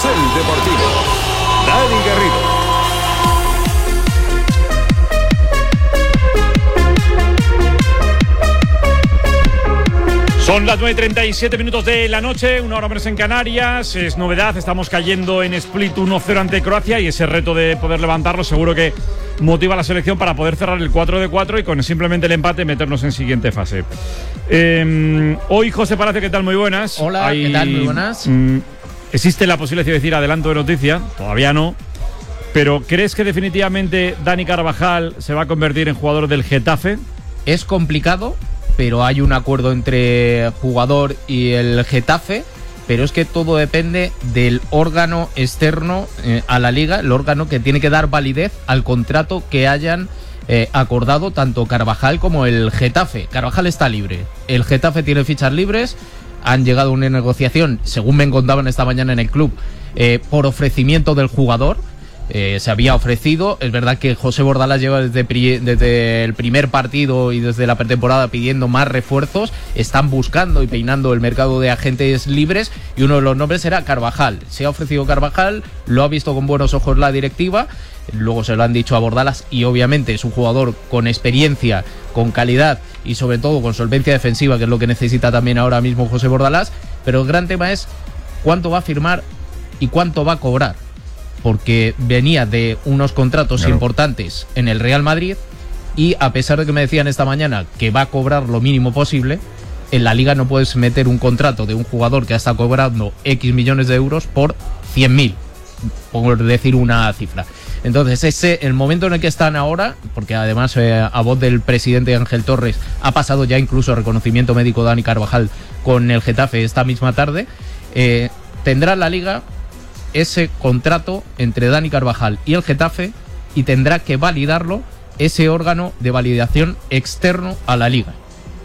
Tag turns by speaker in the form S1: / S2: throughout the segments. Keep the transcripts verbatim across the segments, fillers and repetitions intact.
S1: Carrusel Deportivo. Dani Garrido.
S2: Son las nueve y treinta y siete minutos de la noche, una hora menos en Canarias. Es novedad, estamos cayendo en Split uno cero ante Croacia y ese reto de poder levantarlo seguro que motiva a la selección para poder cerrar el cuatro de cuatro y con simplemente el empate meternos en siguiente fase. Eh, hoy José Palacio, ¿qué tal? Muy buenas.
S3: Hola, Hay, ¿qué tal? Muy buenas.
S2: Mm, existe la posibilidad de decir adelanto de noticia, todavía no, pero ¿crees que definitivamente Dani Carvajal se va a convertir en jugador del Getafe?
S3: Es complicado, pero hay un acuerdo entre jugador y el Getafe, pero es que todo depende del órgano externo eh, a la liga, el órgano que tiene que dar validez al contrato que hayan eh, acordado tanto Carvajal como el Getafe. Carvajal está libre, el Getafe tiene fichas libres, han llegado a una negociación, según me contaban esta mañana en el club, eh, por ofrecimiento del jugador. Eh, se había ofrecido, es verdad que José Bordalás lleva desde, pri- desde el primer partido y desde la pretemporada pidiendo más refuerzos, están buscando y peinando el mercado de agentes libres y uno de los nombres era Carvajal. Se ha ofrecido Carvajal, lo ha visto con buenos ojos la directiva, luego se lo han dicho a Bordalás y obviamente es un jugador con experiencia, con calidad y sobre todo con solvencia defensiva, que es lo que necesita también ahora mismo José Bordalás, pero el gran tema es cuánto va a firmar y cuánto va a cobrar, porque venía de unos contratos claro. importantes en el Real Madrid y a pesar de que me decían esta mañana que va a cobrar lo mínimo posible, en la Liga no puedes meter un contrato de un jugador que ha estado cobrando X millones de euros por cien mil, por decir una cifra. Entonces ese el momento en el que están ahora, porque además eh, a voz del presidente Ángel Torres ha pasado ya incluso el reconocimiento médico de Dani Carvajal con el Getafe esta misma tarde, eh, tendrá la Liga ese contrato entre Dani Carvajal y el Getafe y tendrá que validarlo ese órgano de validación externo a la Liga.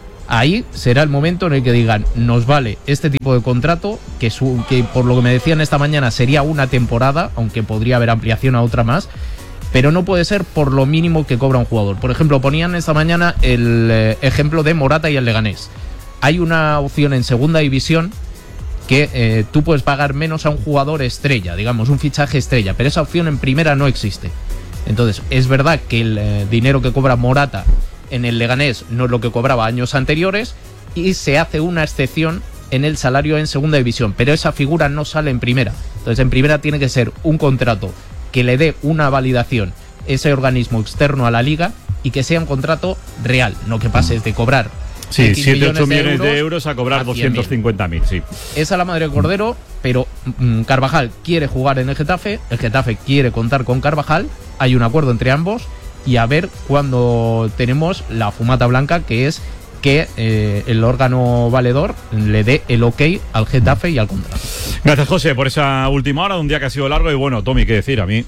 S3: Ahí será el momento en el que digan, nos vale este tipo de contrato, que, su, que por lo que me decían esta mañana sería una temporada, aunque podría haber ampliación a otra más, pero no puede ser por lo mínimo que cobra un jugador. Por ejemplo, ponían esta mañana el eh, ejemplo de Morata y el Leganés. Hay una opción en segunda división que eh, tú puedes pagar menos a un jugador estrella, digamos, un fichaje estrella, pero esa opción en primera no existe. Entonces, es verdad que el eh, dinero que cobra Morata en el Leganés no es lo que cobraba años anteriores y se hace una excepción en el salario en segunda división, pero esa figura no sale en primera. Entonces, en primera tiene que ser un contrato que le dé una validación ese organismo externo a la Liga y que sea un contrato real, no que pases de cobrar
S2: Sí, siete ocho millones de euros a cobrar doscientos cincuenta mil, sí.
S3: Esa es la madre de Cordero, pero mm, Carvajal quiere jugar en el Getafe, el Getafe quiere contar con Carvajal, hay un acuerdo entre ambos y a ver cuándo tenemos la fumata blanca, que es que eh, el órgano valedor le dé el ok al Getafe y al contrato.
S2: Gracias, José, por esa última hora, un día que ha sido largo y bueno, Tommy, qué decir, a mí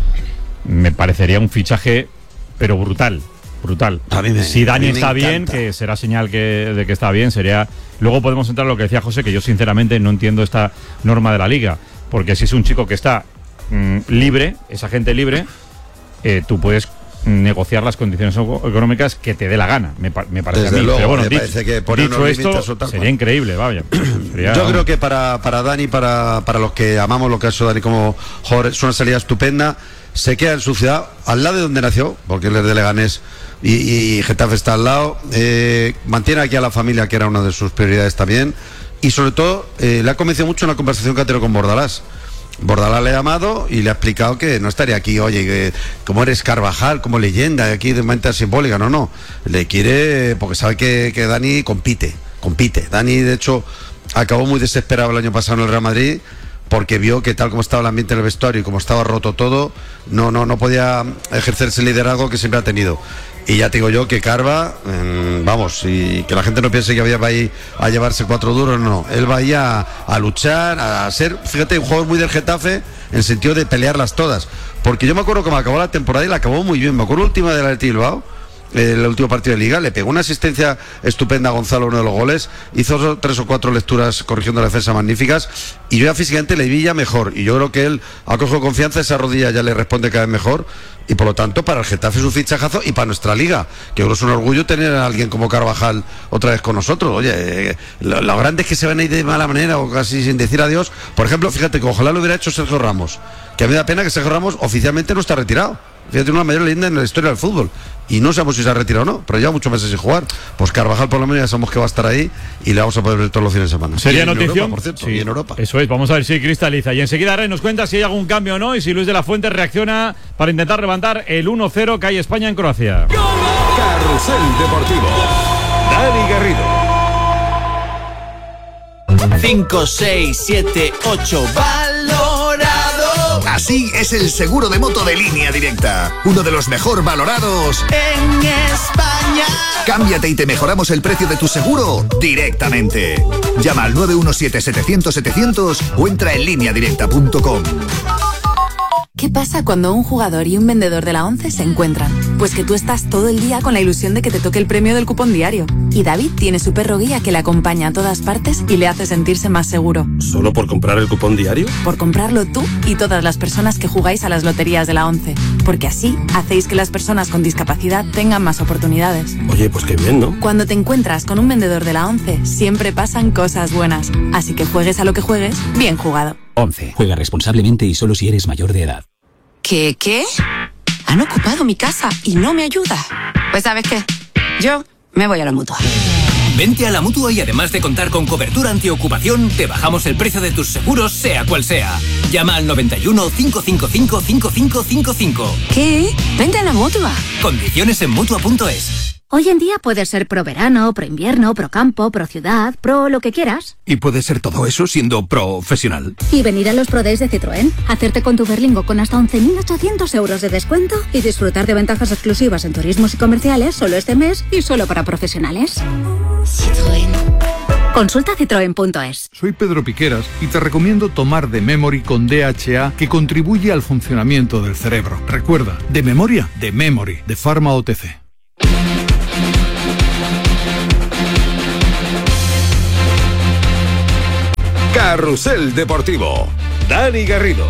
S2: me parecería un fichaje, pero brutal. Brutal. Me, si Dani está bien, que será señal que, de que está bien, sería. Luego podemos entrar a lo que decía José, que yo sinceramente no entiendo esta norma de la Liga, porque si es un chico que está mmm, libre, es agente libre, eh, tú puedes negociar las condiciones económicas que te dé la gana, me, me parece
S4: Desde
S2: a mí.
S4: Luego,
S2: pero bueno,
S4: me
S2: dicho,
S4: parece que
S2: dicho esto, sería increíble, vaya. Sería,
S4: yo creo que para, para Dani, para, para los que amamos lo que ha hecho Dani como jugador, es una salida estupenda. Se queda en su ciudad, al lado de donde nació, porque él es de Leganés y, y Getafe está al lado. Eh, mantiene aquí a la familia, que era una de sus prioridades también. Y sobre todo, eh, le ha convencido mucho en la conversación que ha tenido con Bordalás. Bordalás le ha llamado y le ha explicado que no estaría aquí, oye, que como eres Carvajal, como leyenda, aquí de manera simbólica, no, no. Le quiere, porque sabe que, que Dani compite, compite. Dani, de hecho, acabó muy desesperado el año pasado en el Real Madrid, porque vio que tal como estaba el ambiente en el vestuario y como estaba roto todo, no no no podía ejercer ese liderazgo que siempre ha tenido. Y ya te digo yo que Carva, eh, vamos, y que la gente no piense que había va ahí a llevarse cuatro duros, no. Él va ahí a, a luchar, a ser, fíjate, un jugador muy del Getafe, en el sentido de pelearlas todas. Porque yo me acuerdo que me acabó la temporada y la acabó muy bien. Me acuerdo última del Athletic Bilbao, el último partido de Liga, le pegó una asistencia estupenda a Gonzalo, uno de los goles, hizo tres o cuatro lecturas corrigiendo la defensa magníficas, y yo ya físicamente le vi ya mejor, y yo creo que él ha cogido confianza, esa rodilla ya le responde cada vez mejor, y por lo tanto para el Getafe es un fichajazo, y para nuestra Liga, que yo creo que es un orgullo tener a alguien como Carvajal otra vez con nosotros. Oye, eh, lo, lo grande es que se van a ir de mala manera o casi sin decir adiós. Por ejemplo, fíjate que ojalá lo hubiera hecho Sergio Ramos, que a mí me da pena que Sergio Ramos oficialmente no está retirado. Fíjate, una mayor leyenda en la historia del fútbol, y no sabemos si se ha retirado o no, pero lleva muchos meses sin jugar. Pues Carvajal por lo menos ya sabemos que va a estar ahí y le vamos a poder ver todos los fines de semana.
S2: Sería
S4: y en
S2: notición,
S4: Europa, por cierto,
S2: sí,
S4: y en Europa.
S2: Eso es, vamos a ver si cristaliza. Y enseguida Rey nos cuenta si hay algún cambio o no y si Luis de la Fuente reacciona para intentar levantar el uno cero que hay España en Croacia.
S1: Carrusel Deportivo. Dani Garrido.
S5: cinco, seis, siete, ocho, valorado.
S6: Así es el seguro de moto de Línea Directa, uno de los mejor valorados
S5: en España.
S6: Cámbiate y te mejoramos el precio de tu seguro directamente. Llama al nueve uno siete, setecientos, setecientos o entra en línea directa punto com.
S7: ¿Qué pasa cuando un jugador y un vendedor de la ONCE se encuentran? Pues que tú estás todo el día con la ilusión de que te toque el premio del cupón diario. Y David tiene su perro guía que le acompaña a todas partes y le hace sentirse más seguro.
S8: ¿Solo por comprar el cupón diario?
S7: Por comprarlo tú y todas las personas que jugáis a las loterías de la ONCE. Porque así hacéis que las personas con discapacidad tengan más oportunidades.
S8: Oye, pues qué bien, ¿no?
S7: Cuando te encuentras con un vendedor de la ONCE, siempre pasan cosas buenas. Así que juegues a lo que juegues, bien jugado.
S9: ONCE. Juega responsablemente y solo si eres mayor de edad.
S10: ¿Qué, qué? Han ocupado mi casa y no me ayuda. Pues ¿sabes qué? Yo me voy a la Mutua.
S11: Vente a la Mutua y además de contar con cobertura antiocupación, te bajamos el precio de tus seguros, sea cual sea. Llama al noventa y uno, cinco cinco cinco, cinco cinco cinco cinco.
S10: ¿Qué? Vente a la Mutua.
S11: Condiciones en Mutua punto es.
S12: Hoy en día puedes ser pro verano, pro invierno, pro campo, pro ciudad, pro lo que quieras.
S6: Y puede ser todo eso siendo profesional.
S12: Y venir a los Pro Days de Citroën, hacerte con tu Berlingo con hasta once mil ochocientos euros de descuento y disfrutar de ventajas exclusivas en turismos y comerciales solo este mes y solo para profesionales. Citroën. Consulta citroen punto es.
S13: Soy Pedro Piqueras y te recomiendo tomar de Memory con D H A, que contribuye al funcionamiento del cerebro. Recuerda, de memoria, de Memory, de Pharma O T C.
S1: Carrusel Deportivo. Dani Garrido.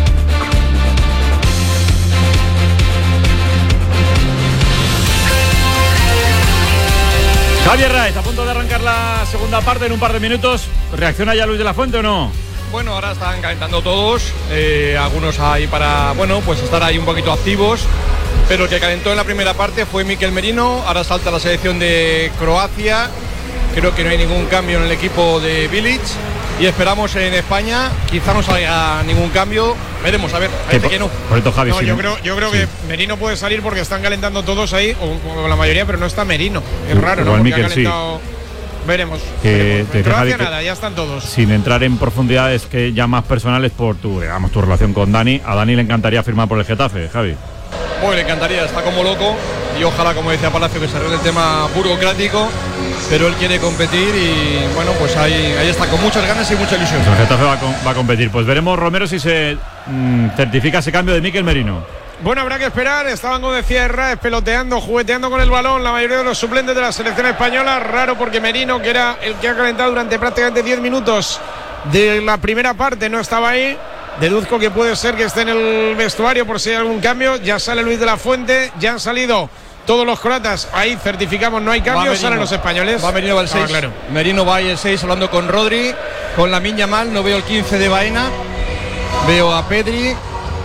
S2: Javier Raez, a punto de arrancar la segunda parte en un par de minutos. ¿Reacciona ya Luis de la Fuente o no?
S14: Bueno, ahora están calentando todos, eh, algunos ahí para, bueno, pues estar ahí un poquito activos, pero el que calentó en la primera parte fue Mikel Merino. Ahora salta la selección de Croacia, creo que no hay ningún cambio en el equipo de Bilic y esperamos en España, quizá no salga ningún cambio, veremos, a ver, parece que no.
S2: Por esto, Javi,
S15: no,
S2: sí,
S15: yo creo, yo creo sí. que Merino puede salir porque están calentando todos ahí, o, o la mayoría, pero no está Merino, es raro,
S2: igual
S15: ¿no?
S2: Mikel, sí.
S15: Veremos.
S2: Que
S15: veremos.
S2: te
S15: En Croacia
S2: que,
S15: nada, ya están todos.
S2: Sin entrar en profundidades que ya más personales por tu, digamos, tu relación con Dani, a Dani le encantaría firmar por el Getafe, Javi.
S14: Bueno, le encantaría, está como loco y ojalá, como decía Palacio, que se arregle el tema burocrático, pero él quiere competir y bueno, pues ahí, ahí está, con muchas ganas y mucha ilusión.
S2: Pues el Getafe va a, va a competir. Pues veremos, Romero, si se mmm, certifica ese cambio de Mikel Merino.
S15: Bueno, habrá que esperar. Estaban, como decía Herrera, peloteando, jugueteando con el balón la mayoría de los suplentes de la selección española. Raro porque Merino, que era el que ha calentado durante prácticamente diez minutos de la primera parte, no estaba ahí. Deduzco que puede ser que esté en el vestuario por si hay algún cambio. Ya sale Luis de la Fuente, ya han salido todos los croatas. Ahí certificamos, no hay cambios, salen los españoles.
S14: Va Merino, va el seis.
S15: Ah, claro.
S14: Merino va ahí el seis hablando con Rodri, con Lamine Yamal. No veo el quince de Baena, veo a Pedri.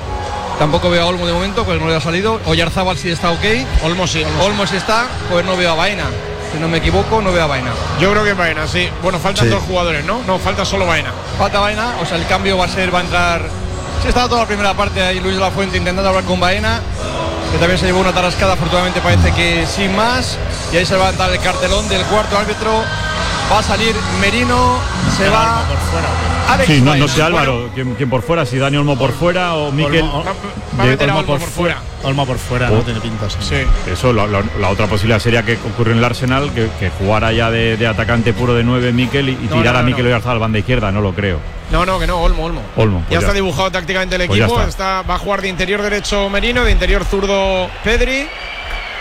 S14: Tampoco veo a Olmo de momento, pues no le ha salido. Oyarzábal sí está ok.
S15: Olmo sí. Olmo,
S14: Olmo sí está, pues no veo a Baena. Si no me equivoco, no veo a Baena.
S15: Yo creo que Baena, sí. Bueno, faltan
S4: sí.
S15: dos jugadores, ¿no? No, falta solo Baena.
S14: Falta Baena, o sea, el cambio va a ser, va a entrar... Sí, estaba toda la primera parte ahí Luis de la Fuente intentando hablar con Baena, que también se llevó una tarascada, afortunadamente parece que sin más. Y ahí se va a dar el cartelón del cuarto árbitro. Va a salir Merino, se
S3: el
S14: va
S3: por fuera.
S14: Alex
S2: Sí, no, no
S14: Baena.
S2: sé Álvaro, bueno, ¿quién, quién por fuera, si Dani Olmo por fuera o Mikel.
S3: Olmo,
S15: Va, va a meter a
S3: Olmo
S15: Olmo por,
S3: por
S15: fuera.
S3: Olmo por fuera,
S2: Oh.
S3: no tiene pinta. Sí.
S15: Sí.
S2: Eso, la, la, la otra posibilidad sería que ocurrió en el Arsenal, que, que jugara ya de, de atacante puro de nueve Mikel y, y
S15: No,
S2: tirara
S15: no, no,
S2: a Mikel
S15: no.
S2: Oyarzabal al banda izquierda, no lo creo.
S15: No, no, que no, Olmo, Olmo.
S2: Olmo, pues
S15: ya,
S2: ya
S15: está dibujado tácticamente el
S2: Pues ya
S15: equipo.
S2: está.
S15: está. Va a jugar de interior derecho Merino, de interior zurdo Pedri.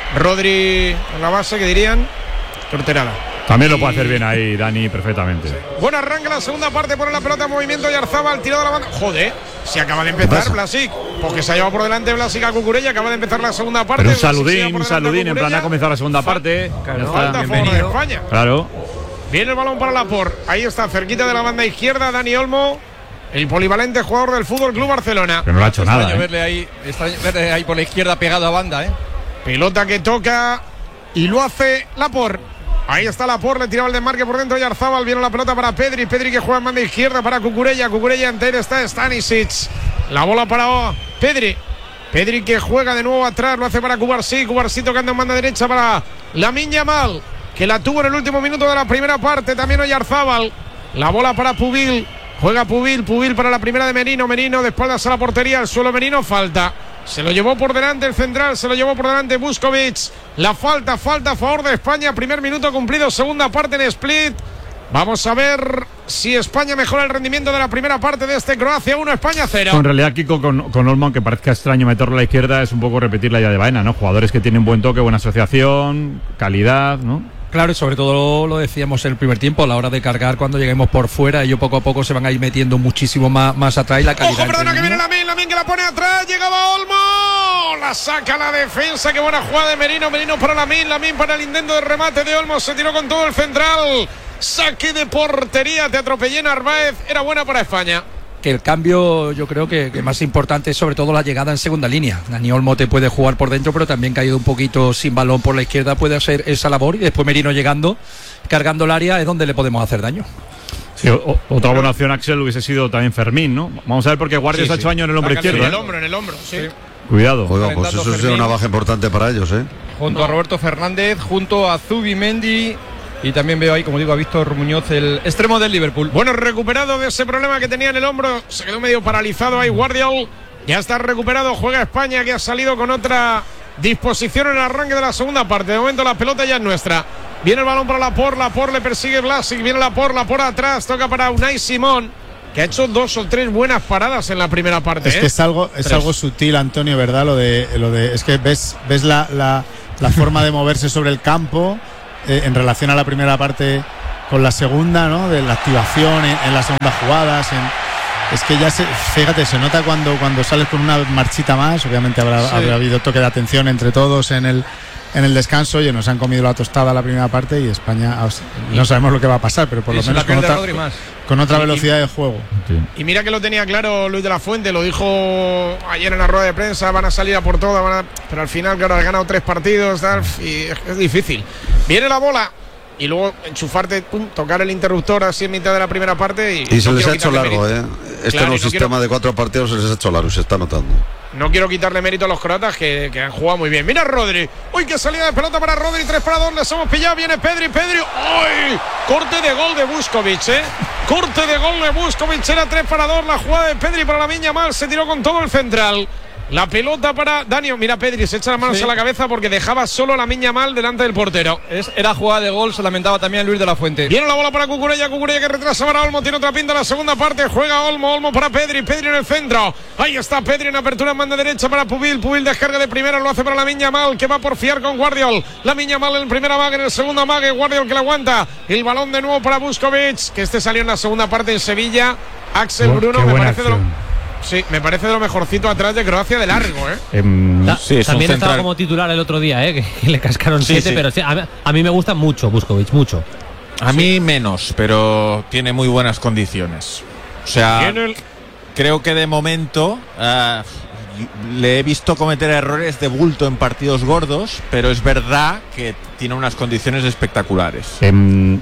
S15: Rodri en la base, que dirían Torterada.
S2: También lo puede hacer bien ahí Dani perfectamente.
S15: Buen arranque la segunda parte, pone la pelota en movimiento y Arzabal tirado a la banda. Joder, se acaba de empezar Blasic, porque se ha llevado por delante Blasic a Cucurella, acaba de empezar la segunda parte.
S2: Pero un saludín, un saludín, en plan ha comenzado la segunda parte.
S15: Claro, falta a favor de España.
S2: Claro.
S15: Viene el balón para Laporte, ahí está, cerquita de la banda izquierda, Dani Olmo, el polivalente jugador del Fútbol Club Barcelona.
S2: Que no lo ha hecho
S14: extraño
S2: nada. ¿eh?
S14: verle ahí, extraño verle ahí por la izquierda pegado a banda, ¿eh?
S15: Pelota que toca y lo hace Laporte. Ahí está Laporte, le tiraba el desmarque por dentro y Arzabal. Viene la pelota para Pedri. Pedri que juega en banda izquierda para Cucurella. Cucurella ante él está Stanisic. La bola para Pedri. Pedri que juega de nuevo atrás. Lo hace para Cubarsí. Cubarsí tocando en banda derecha para Lamine Yamal, que la tuvo en el último minuto de la primera parte. También hoy Arzabal. La bola para Pubil. Juega Pubil. Pubil para la primera de Merino. Merino de espaldas a la portería. El suelo Merino. Falta. Se lo llevó por delante el central, se lo llevó por delante Buscovic. La falta, falta a favor de España. Primer minuto cumplido, segunda parte en Split. Vamos a ver si España mejora el rendimiento de la primera parte de este Croacia uno, España cero.
S2: En realidad, Kiko, con, con Olmo, aunque parezca extraño meterlo a la izquierda, es un poco repetir la idea de Baena, ¿no? Jugadores que tienen buen toque, buena asociación, calidad, ¿no?
S16: Claro, y sobre todo lo decíamos en el primer tiempo, a la hora de cargar cuando lleguemos por fuera, ellos poco a poco se van a ir metiendo muchísimo más, más atrás y la calidad.
S15: Ojo, perdona, que viene Lamine, Lamine que la pone atrás, llegaba Olmo, la saca la defensa, qué buena jugada de Merino, Merino para Lamine, Lamine para el intento de remate de Olmo, se tiró con todo el central, saque de portería, te atropellé Narváez, era buena para España.
S16: Que el cambio yo creo que, que más importante es sobre todo la llegada en segunda línea. Dani Olmo te puede jugar por dentro, pero también caído un poquito sin balón por la izquierda puede hacer esa labor, y después Merino llegando, cargando el área, es donde le podemos hacer daño.
S2: Sí, o, otra buena opción, Axel, hubiese sido también Fermín, ¿no? Vamos a ver, porque Guardia
S15: Sí,
S2: ha
S15: sí.
S2: hecho año en el hombro izquierdo.
S15: En el
S2: ¿eh?
S15: hombro, en el hombro, sí.
S14: Sí.
S2: Cuidado.
S4: Oiga, pues eso sería una baja importante para ellos, ¿eh?
S14: Junto a Roberto Fernández, junto a Zubimendi. Y también veo ahí, como digo, a Víctor Muñoz, el extremo del Liverpool.
S15: Bueno, recuperado de ese problema que tenía en el hombro, se quedó medio paralizado ahí Guardiol. Ya está recuperado, juega España, que ha salido con otra disposición en el arranque de la segunda parte. De momento la pelota ya es nuestra. Viene el balón para Laporte, Laporte le persigue Blasic, viene Laporte, Laporte atrás, toca para Unai Simón, que ha hecho dos o tres buenas paradas en la primera parte.
S17: Es
S15: ¿eh?
S17: que es algo, es
S15: Tres.
S17: algo sutil, Antonio, ¿verdad? Lo de, lo de, es que ves, ves la, la, la forma de moverse sobre el campo. Eh, en relación a la primera parte con la segunda, ¿no? De la activación en, en las segundas jugadas, en, es que ya se, fíjate, se nota cuando, cuando sales con una marchita más. Obviamente habrá,
S15: Sí.
S17: habrá habido toque de atención entre todos en el, en el descanso. Oye, nos han comido la tostada la primera parte y España, no sabemos lo que va a pasar, pero por
S14: Y
S17: lo
S14: se
S17: menos
S14: la
S17: con
S14: pierde
S17: otra,
S14: Rodri más.
S17: con otra
S15: Y-
S17: velocidad de juego.
S15: Y mira que lo tenía claro Luis de la Fuente, lo dijo ayer en la rueda de prensa, van a salir a por todas, van a- pero al final, claro, ha ganado tres partidos, tal, y es, es difícil. Viene la bola y luego enchufarte, pum, tocar el interruptor así en mitad de la primera parte. Y,
S4: Y se
S15: no
S4: les
S15: quiero
S4: ha hecho
S15: quitarle
S4: largo,
S15: mérito.
S4: ¿eh? Este
S15: Claro,
S4: nuevo
S15: y no
S4: sistema
S15: quiero-
S4: de cuatro partidos se les ha hecho largo, se está notando.
S15: No quiero quitarle mérito a los croatas que, que han jugado muy bien. Mira Rodri. Uy, qué salida de pelota para Rodri. Tres para dos. Les hemos pillado. Viene Pedri. Pedri. ¡Uy! Corte de gol de Buscovic, ¿eh? Corte de gol de Buscovic. Era tres para dos. La jugada de Pedri para Lamine Yamal. Se tiró con todo el central. La pelota para Dani. Mira, Pedri se echa las manos
S14: Sí.
S15: a la cabeza porque dejaba solo a Lamine Yamal delante del portero.
S14: Es, era jugada de gol, se lamentaba también Luis de la Fuente.
S15: Viene la bola para Cucurella, Cucurella que retrasa para Olmo, tiene otra pinta en la segunda parte, juega Olmo, Olmo para Pedri, Pedri en el centro, ahí está Pedri en apertura en banda derecha para Pubil, Pubil descarga de primera, lo hace para Lamine Yamal, que va a porfiar con Guardiol, Lamine Yamal en el primer amague, en el segundo amague, Guardiol que la aguanta, el balón de nuevo para Buscovic, que este salió en la segunda parte en Sevilla, Axel
S2: Bu-
S15: Bruno,
S2: qué
S15: me
S2: buena
S15: parece de lo,
S2: acción.
S15: sí, me parece de lo mejorcito atrás de Croacia de largo, ¿eh?
S2: Em,
S18: Ta-
S19: Sí, es un
S18: también estaba
S19: central.
S18: como titular el otro día, ¿eh? que, que le cascaron
S19: Sí,
S18: siete,
S19: sí.
S18: pero sí, a, mí- a mí me gusta mucho Buscovic, mucho.
S19: A mí menos, pero tiene muy buenas condiciones. O sea,
S15: Tiene el-
S19: creo que de momento ah, le he visto cometer errores de bulto en partidos gordos, pero es verdad que tiene unas condiciones espectaculares.
S2: Em,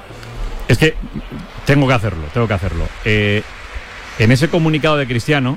S2: es que tengo que hacerlo, tengo que hacerlo. Eh, en ese comunicado de Cristiano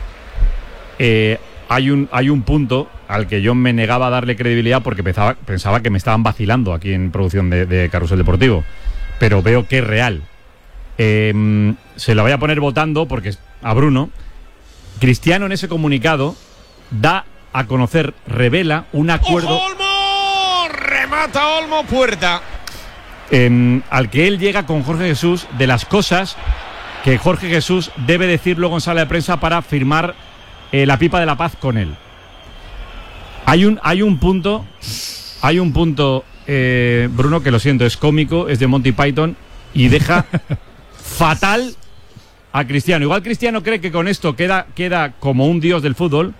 S2: eh, hay, un, hay un punto al que yo me negaba a darle credibilidad porque pensaba, pensaba que me estaban vacilando aquí en producción de, de Carrusel Deportivo. Pero veo que es real. Eh, se la voy a poner votando porque a Bruno. Cristiano en ese comunicado da a conocer, revela un acuerdo.
S15: ¡Ojo, Olmo! Remata Olmo, puerta.
S2: Eh, al que él llega con Jorge Jesús de las cosas que Jorge Jesús debe decir luego en sala de prensa para firmar eh, la pipa de la paz con él. Hay un, hay un punto, hay un punto, eh, Bruno, que lo siento, es cómico, es de Monty Python y deja fatal a Cristiano. Igual Cristiano cree que con esto queda, queda como un dios del fútbol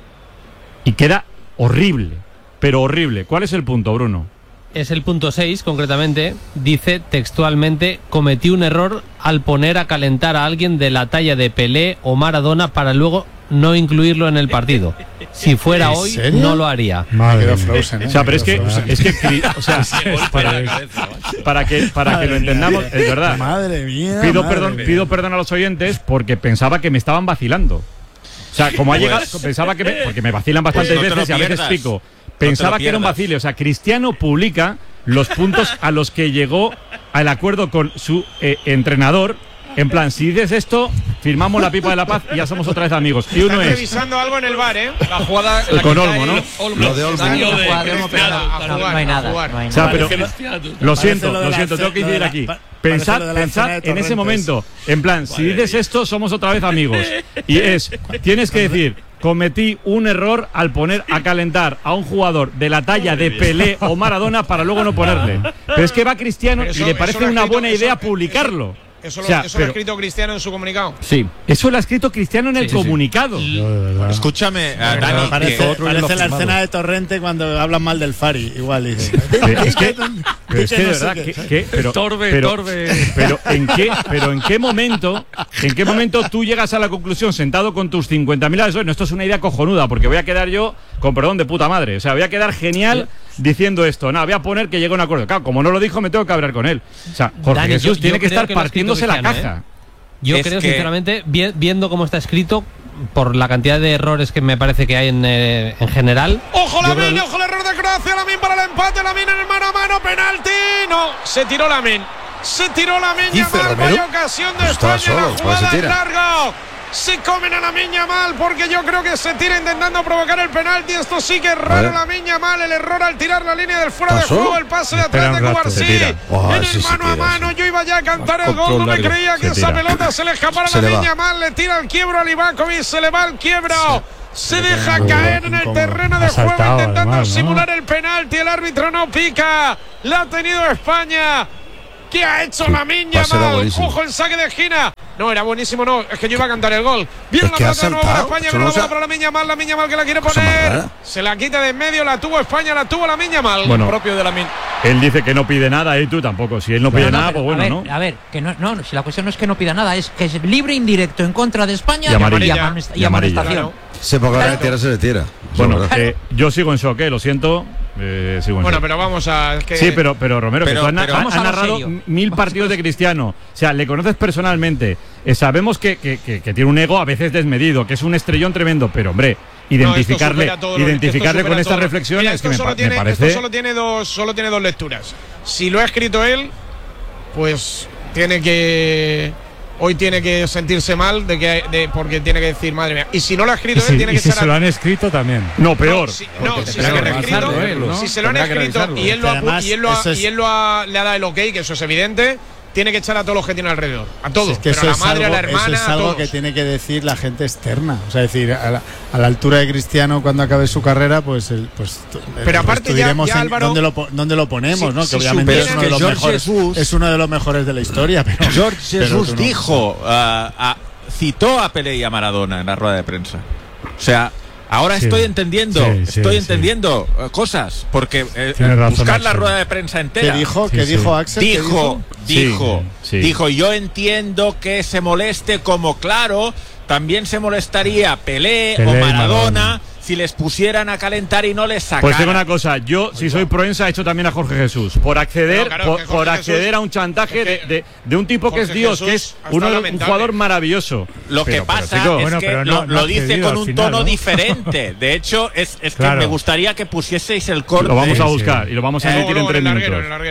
S2: y queda horrible, pero horrible. ¿Cuál es el punto, Bruno?
S18: Es el punto seis, concretamente. Dice textualmente: cometí un error al poner a calentar a alguien de la talla de Pelé o Maradona para luego no incluirlo en el partido. Si fuera hoy,
S17: serio?
S18: no lo haría.
S17: Madre Frozen, ¿eh?
S2: O sea, pero es que, es que, o sea, para, para que, para que lo entendamos, es verdad.
S17: Madre mía.
S2: Pido
S17: madre
S2: perdón,
S17: mía.
S2: pido perdón a los oyentes porque pensaba que me estaban vacilando. O sea, como ha llegado, pensaba que me, porque me vacilan bastantes
S19: Pues no te
S2: veces y
S19: lo
S2: a veces
S19: pierdas.
S2: pico.
S19: No te
S2: Pensaba
S19: lo
S2: que era un
S19: pierdas.
S2: vacile. O sea, Cristiano publica los puntos a los que llegó al acuerdo con su eh, entrenador. En plan, si dices esto, firmamos la pipa de la paz y ya somos otra vez amigos. Y uno
S15: Están
S2: es
S15: revisando algo en el bar, ¿eh?
S14: La jugada en la
S2: con
S14: que
S2: Olmo,
S14: cae
S2: ¿no?
S14: Olmo.
S4: Lo de Olmo.
S14: Dani
S20: La
S14: Olmo.
S20: jugada de Olmo, pero
S15: A
S20: no,
S15: jugar,
S20: no, no hay nada.
S15: a jugar.
S20: No hay
S2: O sea,
S20: nada.
S2: pero lo siento,
S17: lo de
S2: lo
S17: la
S2: siento,
S17: ce-
S2: tengo que
S17: lo de
S2: incidir
S17: la-
S2: aquí.
S17: pa-
S2: Pensad,
S17: parece lo de la
S2: pensad
S17: escena de
S2: en ese
S17: Torrentes.
S2: momento. En plan, si dices esto, somos otra vez amigos. Y es, tienes que decir, cometí un error al poner a calentar a un jugador de la talla de Pelé o Maradona para luego no ponerle. Pero es que va Cristiano
S15: Pero eso-
S2: y le
S15: eso
S2: parece
S15: lo ha
S2: una
S15: escrito-
S2: buena idea
S15: eso-
S2: publicarlo.
S15: Eso lo,
S2: O sea,
S15: eso lo ha
S2: pero-
S15: escrito Cristiano en su comunicado.
S2: Sí, eso lo ha escrito Cristiano en el
S18: Sí, sí, sí.
S2: comunicado.
S19: Escúchame, eh, Dani,
S17: Parece,
S19: que-
S17: parece la escena de Torrente cuando hablan mal del Fari. Igual dice.
S2: Es que, pero es que de verdad, que, que- pero,
S16: Torbe,
S2: pero,
S16: Torbe.
S2: pero en qué, pero en qué momento, en qué momento tú llegas a la conclusión sentado con tus cincuenta mil asesores, no, esto es una idea cojonuda, porque voy a quedar yo con perdón de puta madre, o sea, voy a quedar genial diciendo esto, no, voy a poner que llegue a un acuerdo. Claro, como no lo dijo, me tengo que hablar con él. O sea, Jorge
S18: Dani,
S2: Jesús
S18: yo-
S2: tiene
S18: yo
S2: que
S18: creo
S2: estar
S18: que lo ha escrito
S2: partiéndose la
S18: Cristiano,
S2: caja.
S18: Yo
S19: Es
S18: creo,
S19: que-
S18: sinceramente, vi- viendo cómo está escrito, por la cantidad de errores que me parece que hay en, eh, en general.
S15: ¡Ojo
S18: yo
S15: la
S18: creo-
S15: min! ¡Ojo el error de Croacia! La min para el empate. La min en el mano a mano. ¡Penalti! No, se tiró la min. Se tiró la min.
S4: Dice
S15: Yamal,
S4: Romero.
S15: vaya ocasión de
S4: Estaba
S15: España.
S4: solo,
S15: La
S4: pues
S15: jugada
S4: se
S15: es
S4: tira.
S15: largo. Se comen a la miña mal porque yo creo que se tira intentando provocar el penalti. Esto sí que es raro,
S4: ver.
S15: la miña mal. El error al tirar la línea del fuera de
S4: ¿Pasó?
S15: juego. El pase de
S2: Espera
S15: atrás
S2: un
S15: de
S2: rato, se
S15: Cubarsí.
S2: tira.
S4: Oh,
S15: En el
S4: sí se
S15: mano a
S4: tira,
S15: mano. Yo iba ya a cantar el gol.
S19: Control
S15: No me
S19: largo.
S15: creía que
S2: Se
S15: esa
S2: tira.
S15: pelota se le escapara a
S4: Se
S15: la
S4: le va.
S15: miña mal. Le tira el quiebro a Livakovic. Se le va el quiebro. Se deja
S17: Incómodo,
S15: caer en el
S17: incómodo.
S15: terreno de
S17: Ha
S15: juego
S17: saltado,
S15: intentando
S17: además, ¿no?
S15: simular el penalti. El árbitro no pica. La ha tenido España. ¿Qué ha hecho la miña
S4: pase era
S15: mal?
S4: buenísimo.
S15: Ojo el saque de esquina. No, era buenísimo, no. Es que yo iba a cantar el gol. Bien
S4: Es
S15: la
S4: que ha
S15: pelota de nuevo para
S4: saltado.
S15: España.
S4: Eso
S15: Viene
S4: no
S15: la bola
S4: se-
S15: para la miña mal. La miña mal que la quiere
S4: Cosa más
S15: poner.
S4: rara.
S15: Se la quita de en medio. La tuvo España. La tuvo la miña mal.
S2: Bueno,
S14: Propio de la min.
S2: él dice que no pide nada y tú tampoco. Si él no pide
S20: No, no,
S2: nada,
S20: pero,
S2: pues
S20: a
S2: bueno,
S20: ver,
S2: ¿no?
S20: A ver, que no, no, si la cuestión no es que no pida nada, es que es libre e indirecto en contra de España
S2: Y amarilla.
S20: y amonest- y
S2: Y amarilla.
S20: amonestación.
S4: Se porque ahora
S20: Claro.
S4: le tira, se le tira. Eso
S2: Bueno,
S4: es verdad.
S2: eh, yo sigo en shock, eh, lo siento. Eh, sigo en
S15: Bueno,
S2: shock.
S15: pero vamos a. es que-
S2: Sí, pero, pero Romero,
S19: Pero-
S2: que tú has, na-
S19: pero
S2: has-
S20: vamos
S2: has
S20: a lo
S2: narrado
S20: serio.
S2: mil partidos de Cristiano. O sea, le conoces personalmente. Eh, sabemos que, que- que- que tiene un ego a veces desmedido, que es un estrellón tremendo, pero hombre,
S15: No,
S2: identificarle,
S15: esto supera todo lo-
S2: identificarle
S15: esto
S2: con
S15: supera
S2: estas
S15: todo.
S2: reflexiones
S15: Mira,
S2: que
S15: esto
S2: me,
S15: solo
S2: pa-
S15: tiene,
S2: me parece.
S15: esto solo tiene dos, solo tiene dos lecturas. Si lo ha escrito él, pues tiene que hoy tiene que sentirse mal de que de, porque tiene que decir madre mía. Y si no lo ha escrito él, tiene que
S17: si
S15: echar
S17: se
S15: a-
S17: lo han escrito también.
S2: No, peor.
S15: No, si, no, si se
S17: tendrá
S15: lo han
S17: que
S15: escrito,
S17: revisarlo él, ¿no?
S15: si se lo han
S17: Tendrá que
S15: escrito
S17: revisarlo.
S15: y él lo ha,
S17: Además,
S15: y él lo ha-
S17: eso es-
S15: y él lo ha- le ha dado el ok, que eso es evidente, tiene que echar a todos los que tiene alrededor, a todos,
S17: Es que
S15: pero
S17: eso
S15: a la
S17: es
S15: madre,
S17: algo,
S15: a la hermana,
S17: eso es
S15: a
S17: algo
S15: todos.
S17: que tiene que decir la gente externa. O sea, decir, a la, a la altura de Cristiano, cuando acabe su carrera, pues, el, pues t-
S15: Pero
S17: el
S15: aparte ya-
S17: estudiaremos
S15: ya,
S17: en
S15: Álvaro,
S17: dónde, lo, po- dónde lo ponemos,
S15: si-
S17: ¿no?
S15: si
S17: Que obviamente es
S15: supieran
S17: uno, de
S15: que
S17: los
S19: George
S17: mejores,
S19: Jesús-
S17: es uno de los mejores de la historia. Pero,
S19: George
S17: pero
S19: Jesús
S17: tú no.
S19: dijo, ah, ah, citó a Pelé y a Maradona en la rueda de prensa. O sea, ahora
S17: Sí.
S19: estoy entendiendo,
S17: Sí, sí,
S19: estoy
S17: sí.
S19: entendiendo eh, cosas, porque eh,
S17: Tienes razón,
S19: buscar la
S17: Axel.
S19: rueda de prensa entera.
S17: ¿Qué dijo?
S19: Sí,
S17: ¿Qué
S19: sí.
S17: dijo Axel? ¿Qué
S19: Dijo, dijo,
S2: Sí, sí.
S19: dijo, yo entiendo que se moleste como claro, también se molestaría Pelé,
S17: Pelé
S19: o
S17: y
S19: Maradona,
S17: Maradona.
S19: si les pusieran a calentar y no les sacaran.
S2: Pues digo una cosa, yo si soy proensa he hecho también a Jorge Jesús por acceder,
S15: No, claro,
S2: por,
S15: que Jorge
S2: por acceder
S15: Jesús-
S2: a un chantaje
S15: es
S2: de,
S15: que
S2: de, de un tipo que es
S15: Jorge
S2: Dios,
S15: Jesús
S2: que es
S15: ha
S2: uno
S15: estado
S2: de- un
S15: lamentable.
S2: jugador maravilloso.
S19: Lo que
S2: Pero- pero,
S19: pasa
S2: chico,
S19: es
S17: Bueno,
S19: que
S17: pero
S19: lo,
S17: no- no
S19: lo
S17: ha
S19: dice
S17: accedido
S19: con
S17: al
S19: un
S17: final,
S19: tono
S17: ¿no?
S19: diferente. De hecho, es, es que
S17: Claro.
S19: me gustaría que pusieseis el corte.
S2: lo vamos a
S17: Sí,
S2: buscar
S17: sí.
S2: y lo vamos a
S15: Luego,
S2: emitir en
S15: luego,
S2: tres
S15: en el larguero,
S2: minutos.
S15: en el larguero.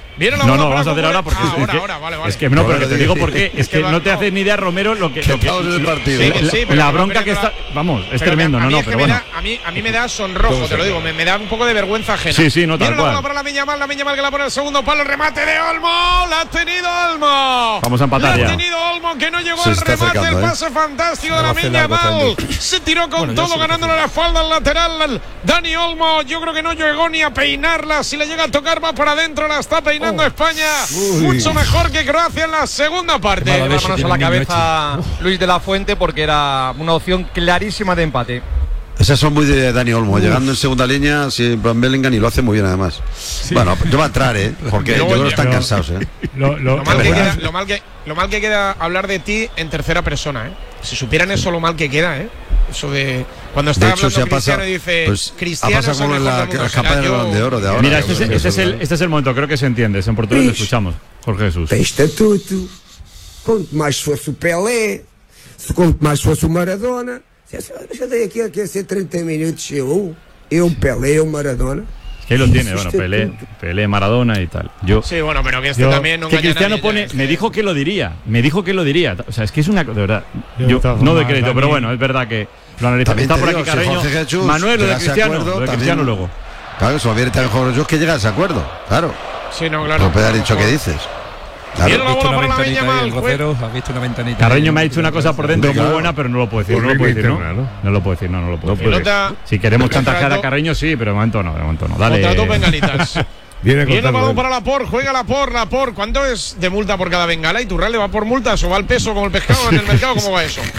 S15: Viene la
S2: No,
S15: bola
S2: no,
S15: para
S2: vamos a hacer
S15: Cucurella.
S2: ahora porque
S15: Ah,
S2: es
S15: ahora,
S2: que,
S15: ahora, vale, vale.
S2: es que no, pero que te digo por qué. Es que
S15: va-
S2: no te haces ni idea, Romero, lo que, lo que
S4: Acabamos el partido.
S15: Sí, que
S2: la,
S15: sí, pero
S2: la
S15: que
S2: bronca
S15: no
S2: que
S15: me da-
S2: está. Vamos, es
S15: Pero
S2: tremendo,
S15: que a
S2: no,
S15: mí
S2: no,
S15: es que
S2: pero
S15: me
S2: bueno.
S15: da- a, mí, a mí me da sonrojo, te lo digo, me, me da un poco de vergüenza ajena.
S2: Sí, sí, no, tal
S15: Viene la bola
S2: cual.
S15: para la Miñamal, la Miñamal que la pone el segundo palo, el remate de Olmo, la ha tenido Olmo.
S2: Vamos a empatar
S15: la
S2: ya.
S15: ha tenido Olmo, que no llegó
S4: Se
S15: al
S4: está
S15: remate, el
S4: acercando, ¿eh?
S15: pase fantástico de
S4: Va
S15: la
S4: a hacer algo,
S15: Miñamal.
S4: Sandy.
S15: Se tiró con
S4: Bueno, ya
S15: todo,
S4: se lo
S15: ganándole la falda al lateral. Dani Olmo, yo creo que no llegó ni a peinarla. Si le llega a tocar, va para adentro, la está peinando España.
S4: Uy.
S15: Mucho mejor que Croacia en la segunda parte.
S16: Mala leche
S15: Vámonos
S16: tiene
S15: a la
S16: el niño
S15: cabeza.
S21: Luis de la Fuente, porque era una opción clarísima de empate.
S4: Esas son muy de Dani Olmo, llegando en segunda línea, si Van Bellingham, y lo hace muy bien además. Bueno, yo va a entrar, ¿eh? Porque yo creo que están
S15: Pero-
S4: cansados, ¿eh?
S17: Lo, lo-
S15: Lo mal,
S4: Es
S15: que
S4: verdad.
S15: queda, lo, mal que, lo mal que queda hablar de ti en tercera persona, ¿eh? Si supieran eso, lo mal que queda, ¿eh? Eso de. Cuando está
S4: De hecho,
S15: hablando
S4: se ha
S15: Cristiano
S4: pasado-
S15: y dice.
S4: pues,
S15: Cristiano
S4: ha pasado
S15: es el
S4: como en
S15: mejor
S4: la-
S15: del mundo.
S4: la
S15: Será
S4: campaña del
S15: yo-
S4: Balón de Oro de ahora.
S2: Mira,
S4: yo
S2: este es,
S4: creo que
S2: este es
S4: eso,
S2: el,
S4: ¿eh?
S2: este es el momento, creo que se entiende. Es en portugués, lo escuchamos. Jorge Jesús.
S22: Tem estatuto. Quanto mais fosse o Pelé, se quanto mais fosse o Maradona. Já dei aqui a hacer treinta minutos. Eu, eu Pelé, eu Maradona.
S2: Que ahí lo tiene, bueno, Pelé, Pelé, Maradona y tal. Yo,
S15: Sí, bueno, pero que este
S2: yo-
S15: también no
S2: que
S15: engaña a
S2: Cristiano
S15: nadie,
S2: pone,
S15: ya,
S2: me dijo que lo diría, me dijo que lo diría. O sea, es que es una, de verdad,
S17: Yo,
S2: yo
S17: de todas
S2: no de
S17: formas,
S2: crédito, pero
S17: también-
S2: bueno, es verdad que lo analiza.
S4: También
S2: Está
S4: te
S2: por
S4: digo,
S2: aquí
S4: si
S2: Carreño.
S4: Jorge Jesús
S2: Manuel, lo de
S4: llega a ese
S2: Cristiano,
S4: acuerdo,
S2: lo de
S4: también-
S2: Cristiano luego.
S4: Claro, eso lo viene también Jorge Jesús, que llega a ese acuerdo. Claro.
S15: Sí, no, claro.
S4: No puede haber dicho que dices.
S15: Viene
S4: Claro.
S15: la bola para la
S16: ventanita ahí,
S15: Miñamal.
S16: el Rocero, has visto una ventanita.
S2: Carreño
S16: ahí,
S2: me ha dicho una cosa por dentro muy
S4: Claro.
S2: buena, pero no lo puedo decir. No lo puedo decir, ¿no? No lo puedo decir, no, no lo puedo decir.
S15: Pelota.
S2: Si queremos
S15: Contrato.
S2: chantajear a Carreño, sí, pero de momento no, de momento no. Dale.
S15: Contrató bengalitas.
S17: Viene
S15: Viene el
S17: cortando,
S15: balón
S17: ¿eh?
S15: para Laporte, juega Laporte, Laporte. ¿Cuánto es de multa por cada bengala? ¿Y Turral le va por multas o va al peso como el pescado en el mercado? ¿Cómo va eso?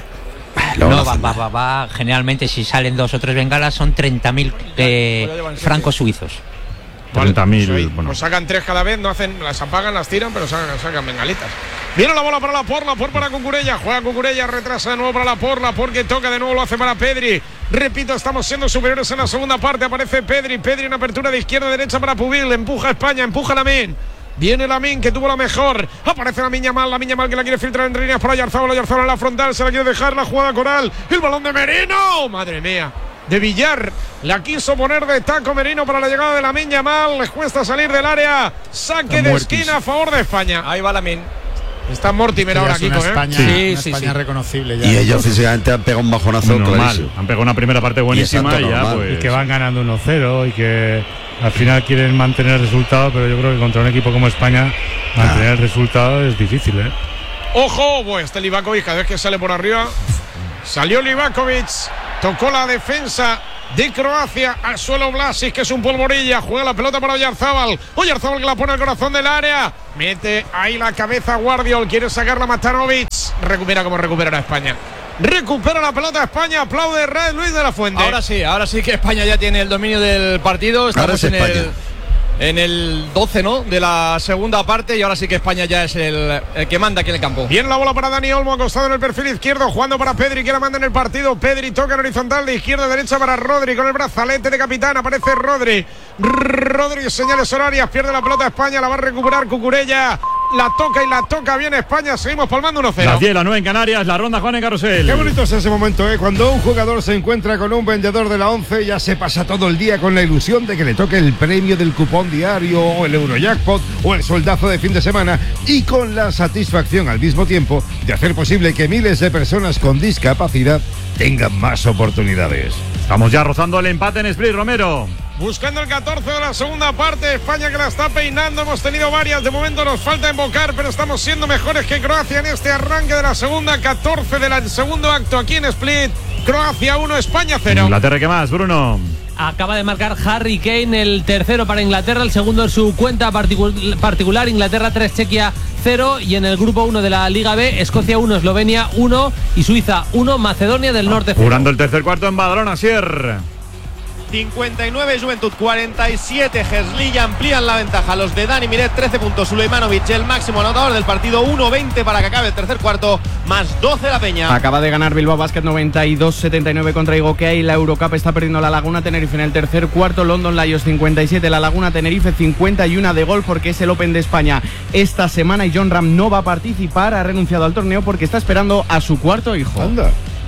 S20: No, va, va, va, va. Generalmente, si salen dos o tres bengalas, son treinta mil eh, francos suizos.
S2: treinta mil,
S15: Pues ahí,
S2: bueno.
S15: pues sacan tres cada vez, no hacen, las apagan, las tiran, pero sacan, sacan bengalitas. Viene la bola para Laporte, Laporte para Cucurella, juega Cucurella, retrasa de nuevo para Laporte, Laporte que toca de nuevo, lo hace para Pedri. Repito, estamos siendo superiores en la segunda parte, aparece Pedri, Pedri en apertura de izquierda a derecha para Pubil, empuja a España, empuja a Lamine. Viene Lamine, que tuvo la mejor. Aparece la Miñamal, la Miñamal que la quiere filtrar entre líneas para Oyarzabal, Oyarzabal en la frontal, se la quiere dejar la jugada Coral. El balón de Merino, madre mía. De Villar, la quiso poner de taco Merino para la llegada de la Miñamal. Les cuesta salir del área. Saque de esquina a favor de España.
S21: Ahí va Lamine.
S15: Está Mortimer
S17: Ya
S15: ahora,
S17: es una
S15: Kiko, ¿eh?
S17: España,
S15: Sí,
S17: una
S15: sí,
S17: España
S15: sí.
S17: reconocible ya.
S4: Y ellos físicamente han pegado un bajonazo
S2: Normal.
S4: clarísimo.
S2: Han pegado una primera parte buenísima
S4: exacto,
S2: y, ya
S4: normal.
S2: pues.
S17: Y que van ganando uno cero y que al final quieren mantener el resultado, pero yo creo que contra un equipo como España mantener el resultado es difícil, ¿eh?
S15: Ojo, pues este Livakovic cada vez que sale por arriba. Salió Livakovic, tocó la defensa de Croacia al suelo Vlasic, que es un polvorilla, juega la pelota para Oyarzabal, Oyarzabal que la pone al corazón del área, mete ahí la cabeza Guardiol, quiere sacarla Matanovic, recupera como recuperará España. Recupera la pelota España, aplaude Red Luis de la Fuente.
S21: Ahora sí, ahora sí que España ya tiene el dominio del partido.
S4: Ahora
S21: Estamos
S4: es
S21: en
S4: España.
S21: el, en el doce, ¿no? De la segunda parte y ahora sí que España ya es el, el que manda aquí en el campo.
S15: Viene la bola para Dani Olmo, acostado en el perfil izquierdo, jugando para Pedri, que la manda en el partido. Pedri toca en horizontal de izquierda a derecha para Rodri, con el brazalete de capitán, aparece Rodri. Rodri, señales horarias, pierde la pelota España, la va a recuperar Cucurella. La toca y la toca bien España, seguimos palmando uno cero.
S2: Las diez, las nueve en Canarias, la ronda Juan en Carrusel.
S23: Qué bonito es ese momento, ¿eh? Cuando un jugador se encuentra con un vendedor de la once, ya se pasa todo el día con la ilusión de que le toque el premio del cupón diario, o el Eurojackpot, o el soldazo de fin de semana, y con la satisfacción al mismo tiempo de hacer posible que miles de personas con discapacidad tengan más oportunidades.
S2: Estamos ya rozando el empate en Split, Romero.
S15: Buscando el catorce de la segunda parte, España que la está peinando, hemos tenido varias, de momento nos falta invocar, pero estamos siendo mejores que Croacia en este arranque de la segunda, catorce del segundo acto aquí en Split, Croacia uno, España cero.
S2: Inglaterra, ¿qué más, Bruno?
S18: Acaba de marcar Harry Kane, el tercero para Inglaterra, el segundo en su cuenta particu- particular, Inglaterra tres, Chequia cero, y en el grupo uno de la Liga B, Escocia uno, Eslovenia uno y Suiza uno, Macedonia del Norte cero.
S2: Jurando el tercer cuarto en Badalona, Sier.
S21: cincuenta y nueve Juventud, cuarenta y siete Herzliya, amplían la ventaja los de Dani Miret, trece puntos Sulejmanovic, el máximo anotador del partido, uno veinte para que acabe el tercer cuarto, más doce la Peña.
S3: Acaba de ganar Bilbao Basket noventa y dos setenta y nueve contra Igokea, y la Eurocup está perdiendo la Laguna Tenerife en el tercer cuarto. London Lions cincuenta y siete, la Laguna Tenerife cincuenta y uno de gol, porque es el Open de España esta semana y John Ram no va a participar, ha renunciado al torneo porque está esperando a su cuarto hijo.
S23: Anda.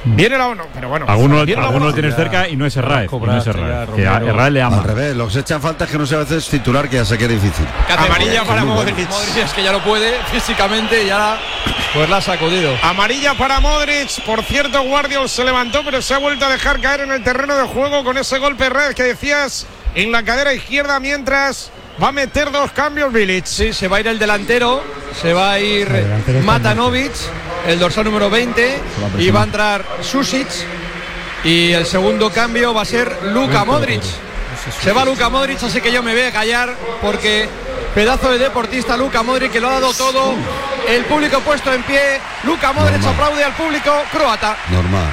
S15: Viene la uno, pero bueno.
S2: Algunos
S15: viene la
S2: alguno lo
S15: bola.
S2: tienes cerca y no es Herráez. y no es Herráez, que a
S4: Romero.
S2: Herráez le ama.
S4: Al revés, lo que se echan falta es que no sea a veces titular, que ya sé que es difícil.
S15: Amarilla para Modric.
S16: Modric es que ya lo puede físicamente, ya pues la ha sacudido.
S15: Amarilla para Modric. Por cierto, Guardiol se levantó, pero se ha vuelto a dejar caer en el terreno de juego con ese golpe red que decías en la cadera izquierda, mientras va a meter dos cambios Bilic.
S16: Sí, se va a ir el delantero, se va a ir
S5: delantero
S16: Matanovic, el dorsal número veinte, y va a entrar Susic. Y el segundo cambio va a ser Luka Modric. Se va Luka Modric, así que yo me voy a callar porque pedazo de deportista Luka Modric, que lo ha dado todo. El público puesto en pie. Luka Modric
S4: Normal.
S16: aplaude al público croata.
S4: Normal.